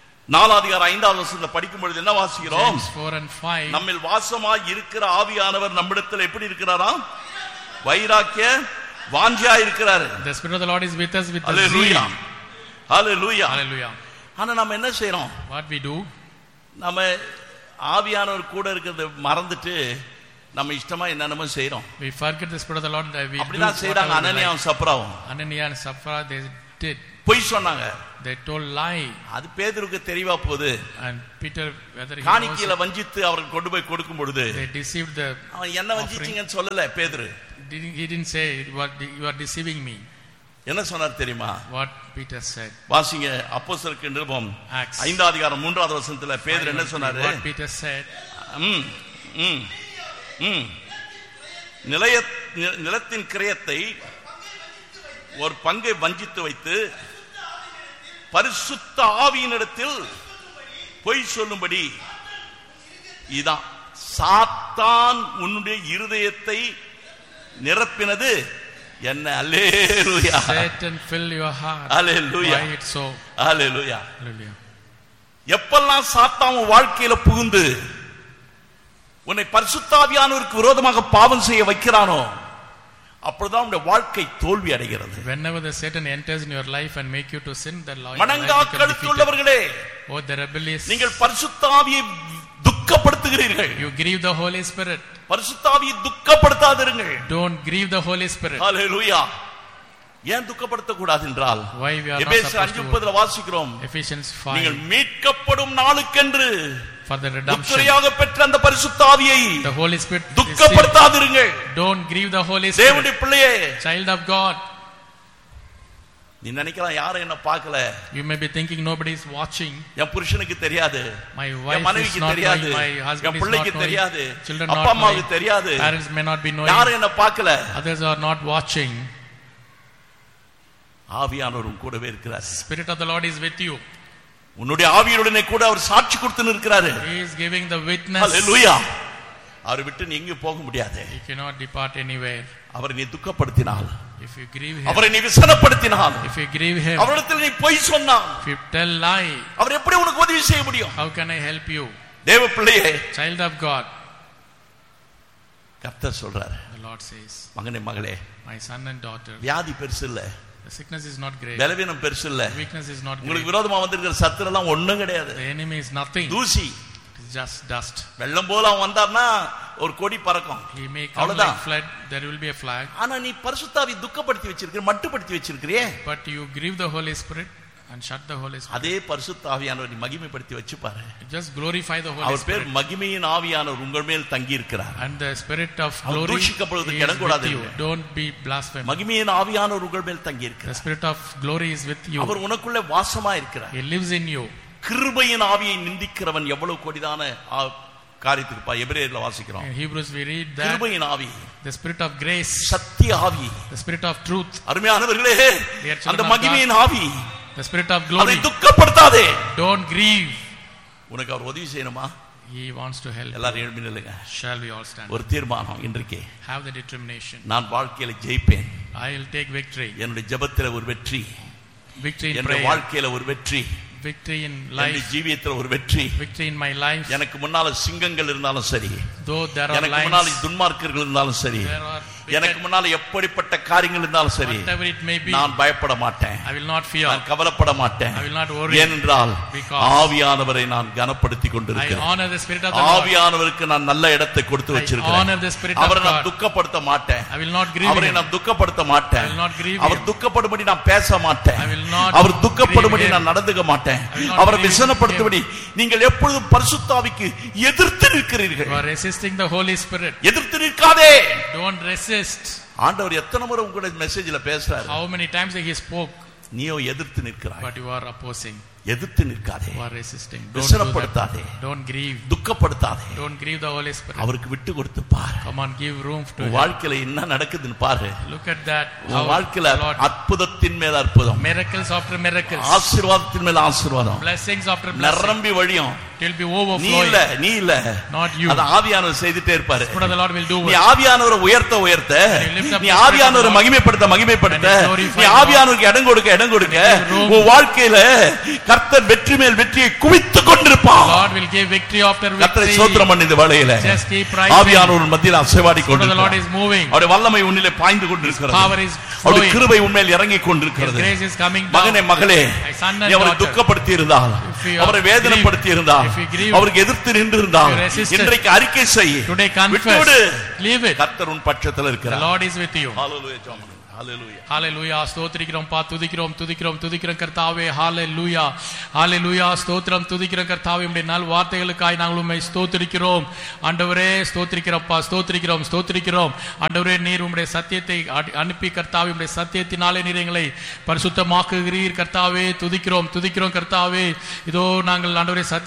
4:5 படிக்கும் பொழுது என்ன வாசிக்கிறோம்? James 4:5. நம்மில் வாசமாய் இருக்கிற ஆவியானவர் நம்மிடத்தில் எப்படி இருக்கிறாராம்? வைராக்கிய வாஞ்சியா இருக்கிறார். The Spirit of the Lord is with us with the hallelujah. zeal. Hallelujah. Hallelujah. ஆனா நம்ம என்ன செய்றோம்? What we do? நம்ம ஆவியானவர் கூட இருக்கிறத மறந்துட்டு நம்ம இஷ்டமா என்னென்னமோ செய்றோம். We forget the Spirit of the Lord. We அப்படிதான் செய்றாங்க அனனியாவும் சப்ராவும். Ananias and Sapphira, they did. பொய் சொன்னாங்க. They told lie. அது பேதுருக்கு தெரியவா போகுது. And Peter, whether he காணிக்கையில knows it, வஞ்சித்து அவருக்கு கொண்டு போய் கொடுக்கும் பொழுது they deceived the அவன் என்ன வஞ்சிச்சீங்கன்னு சொல்லல பேதுரு. He didn't say you are deceiving me. என்ன சொன்னார் தெரியுமா? What Peter said. வாசிங்க அப்போஸ்தலர் நிருபம் 5:3 பேதுரு என்ன சொன்னாரு? What Peter said. நிலத்தின் கிரயத்தை ஒரு பங்கை வஞ்சித்து வைத்து பரிசுத்த ஆவியினிடத்தில் பொய் சொல்லும்படி, இதான் சாத்தான் உன்னுடைய இருதயத்தை நிரப்பினது என்ன? அல்லேலூயா. Satan fill your heart. Hallelujah. Why it so? Hallelujah. Hallelujah. எப்பெல்லாம் சாத்தான் வாழ்க்கையில புகுந்து உன்னை பரிசுத்த ஆவியானவருக்கு விரோதமாக பாவம் செய்ய வைக்கிறானோ, அப்பொழுதுதான் உன்னுடைய வாழ்க்கை தோல்வி அடைகிறது. Whenever the Satan enters in your life and make you to sin, the life மனங்காக்கழுத்துள்ளவர்களே, oh the rebellious, நீங்கள் பரிசுத்த ஆவியை துக்கப்படுத்துகிறீர்கள். you grieve the Holy Spirit. பரிசுத்த ஆவியை துக்கப்படுத்தாதீர்கள். Don't grieve the Holy Spirit. ஹalleluya. ஏன் துக்கப்படுத்த கூடாது என்றால், why we are not எபேசியர் supposed to 5:30 வாசிக்கிறோம், Ephesians நீங்கள் 5 மீட்கப்படும் நாளுக்கென்று for the redemption, உத்தரையாக பெற்ற அந்த பரிசுத்த ஆவியை the Holy Spirit, துக்கப்படுத்தாதீர்கள். don't grieve the Holy Spirit. தேவனுடைய பிள்ளையே, child of God, நீ நினைக்கலாம் யாரும் என்ன பார்க்கல, you may be thinking nobody is watching, என் புருஷனுக்கு தெரியாது, my என் wife is மனைவிக்கு not தெரியாது, knowing, my husband N is not பிள்ளைக்கு தெரியாது, knowing, children அப்பா not அம்மாவுக்கு knowing, தெரியாது, parents may not be knowing, யாரும் என்ன பார்க்கல, others are not watching. ஆவியானவர் கூடவே இருக்கிறார். Spirit of the Lord is with you. உன்னுடைய ஆவியுடனே கூட அவர் சாட்சி கொடுத்து நிற்கிறாரு. He is giving the witness. ஹalleluya. அவரை விட்டு நீ எங்கேயும் போக முடியாது. You cannot depart anywhere. அவரை நீ துக்கப்படுத்தினால், If you grieve him, அவரை நீ விசனப்படுத்தினால், if you grieve him, அவரிடத்தில் நீ பொய் சொன்னால், if you tell lie, அவர் எப்படி உனக்கு உதவி செய்ய முடியும்? how can I help you? தேவ பிள்ளையே, Child of God, கர்த்தர் சொல்றார், the Lord says, மகனே மகளே, my son and daughter, வியாதி பெருசு இல்ல, the sickness is not great, பலவீனம் பெருசு இல்ல, weakness is not great, உங்களுக்கு விரோதமா வந்திருக்கிற சத்துரு எல்லாம் ஒண்ணும் கிடையாது. the enemy is nothing, தூசி. it is just dust. வெள்ளம் போல அவன் வந்தார்னா ஒரு கொடி பறக்கும், He may come like flood, there will be a flag. ஆனா நீ பரிசுத்தாவி துக்கப்படுத்தி வச்சிருக்கிற, மட்டுப்படுத்தி வச்சிருக்கிறியே, But you grieve the Holy Spirit and shut the Holy Spirit. அதே பரிசுத்தாவியானவர் நீ மகிமைப்படுத்தி வச்சு பாரு. Just glorify the Holy அவர் பேர் Spirit. மகிமையின் ஆவியானவர் உங்கள் மேல் தங்கி இருக்கிறார். And the Spirit of our glory தூஷிக்கப்படுவதற்கு is இடம் with கூடாது. you. Don't be blasphemous. மகிமையின் ஆவியானவர் உங்கள் மேல் தங்கி The இருக்கிறார். Spirit of glory is with you. அவர் உனக்குள்ள வாசமா இருக்கிறார். He lives in you. கிருபையின் ஆவியை நிந்திக்கிறவன் எவ்வளவு கொடிதான காரியத்துக்கு எபிரேயர்ல வாசிக்கிறோம். In Hebrews we read that கிருபையின் ஆவி, the Spirit of grace, சத்திய ஆவி, the Spirit of truth, அருமையானவர்களே, அந்த மகிமையின் ஆவி, the Spirit of அதை glory. துக்கப்படுத்தாதே. Don't grieve. உனக்கு அவர் உதவி செய்யணுமா? He wants to help. எல்லாரும் எழுப்பி நில்லுங்க. Shall we all stand? ஒரு தீர்மானம் இன்றைக்கு, Have the determination. நான் வாழ்க்கையில ஜெயிப்பேன். I will take victory. என்னுடைய ஜெபத்தில ஒரு வெற்றி, Victory in என்னுடைய prayer. வாழ்க்கையில ஒரு வெற்றி, Victory in என்னுடைய life. ஜீவியத்துல ஒரு வெற்றி. Victory in my life. எனக்கு முன்னால சிங்கங்கள் இருந்தாலும் சரி, Though there are எனக்கு முன்னால lions, துன்மார்க்கர்கள் இருந்தாலும் சரி, there are எனக்கு முன்னால எப்படிப்பட்ட காரியங்கள் இருந்தாலும் சரி, whatever it may be, நான் பயப்பட மாட்டேன், I will not fear. நான் கவலைப்பட மாட்டேன். I will not worry. ஏனென்றால் Because ஆவியானவரை நான் கனப்படுத்தி I கொண்டிருக்கிறேன். honor the Spirit of the Lord. ஆவியானவருக்கு நான் நல்ல இடத்தை கொடுத்து I வச்சிருக்கிறேன். honor the Spirit of அவரை நான் God. துக்கப்படுத்த மாட்டேன். I will not grieve அவரை him. நான் துக்கப்படுத்த மாட்டேன். I will not grieve our him. துக்கப்படும்படி நான் பேச மாட்டேன். I will not our துக்கப்படும்படி grieve him. நான் நடந்துக்க மாட்டேன். I will not அவரை grieve விசனப்படுத்தும்படி நீங்கள் எப்பொழுதும் பரிசுத்தாவிக்கு எதிர்த்து நிற்கிறீர்கள். You are resisting the Holy Spirit. எதிர்த்து நிற்காதே. Don't resist. ஆண்டவர் எத்தனை முறை உங்களுடைய மெசேஜ்ல பேசுறாரு, How many times he spoke, நீயோ எதிர்த்து நிற்கிறாய். but you are opposing. எதிர்த்து நிற்காதே, You are resisting. Don't do விசனப்படுத்தாதே, that. Don't grieve. துக்கப்படுத்தாதே, Don't grieve the Holy Spirit. அவருக்கு விட்டு கொடுத்து பாரு. Come on, give room to உன் him. வாழ்க்கையில என்ன நடக்குதுன்னு பாரு. Look at that. உன் வாழ்க்கையில the Lord, அற்புதத்தின் மேல அற்புதம், miracles after miracles, ஆசீர்வாதத்தின் மேல ஆசீர்வாதம் blessings after blessings. நிரம்பி வழியும். It will be நீ இல்ல, overflowing. நீ இல்ல, Not you. அது ஆவியானவர் செய்துட்டே இருப்பாரு. Spirit of the Lord will do நீ it. ஆவியானவரை உயர்த்த உயர்த்த, you lift up நீ the Spirit ஆவியானவரை of the Lord, மகிமைப்படுத்த மகிமைப்படுத்த, and you glorify நீ the Lord, ஆவியானவருக்கு இடம் கொடுக்க இடம் கொடுக்க, and you give room, உன் வாழ்க்கையில கர்த்தர் வெற்றி மேல் வெற்றியை குவித்துக் கொண்டிருப்பார். God will give victory after கர்த்தரை victory. ஸ்தோத்திரம் பண்ணு. இந்த வேளையில Just keep rising. ஆவியானவர் மத்தியில் அசைவாடி Spirit of the Lord கொண்டிருக்கிறார். is moving. அவருடைய வல்லமை உன்னிலே பாய்ந்து கொண்டிருக்கிறது. Power is அவருடைய flowing. கிருபை உன்மேல் இறங்கிக் His கொண்டிருக்கிறது. grace is coming மகனே down. மகளே, My son and நீ அவரை daughter, துக்கப்படுத்தி இருந்தால், if you அவரை have வேதனைப்படுத்தி இருந்தால், if you grieve, அவருக்கு எதிர்த்து நின்று இருந்தால், if you resisted, இன்றைக்கு அறிக்கை செய், today விட்டுவிடு. confess. Leave it. கர்த்தர் உன் பட்சத்தில் The இருக்கிறார். Lord is with you. ஹalleluya ஜெபம். ஹalleluya. ஹalleluya. ஸ்தோத்திரிக்கிறோம் பா, துதிக்கிறோம் துதிக்கிறோம் துதிக்கிறோம் கர்த்தாவே. ஹalleluya. ஹalleluya. ஸ்தோத்திரம் துதிக்கிறோம் கர்த்தாவே. உம்முடைய நல் வார்த்தைகளுக்காய் நாங்கள் உம்மை ஸ்தோத்திரிக்கிறோம் ஆண்டவரே. ஸ்தோத்திரிக்கிறோம்ப்பா, ஸ்தோத்திரிக்கிறோம் ஸ்தோத்திரிக்கிறோம் ஆண்டவரே. நீர் உம்முடைய சத்தியத்தை அனுப்பி கர்த்தாவே, உம்முடைய சத்தியத்தினாலே நீர் எங்களை பரிசுத்தமாக்குகிறீர் கர்த்தாவே. துதிக்கிறோம் துதிக்கிறோம் கர்த்தாவே. இதோ நாங்கள் ஆண்டவரே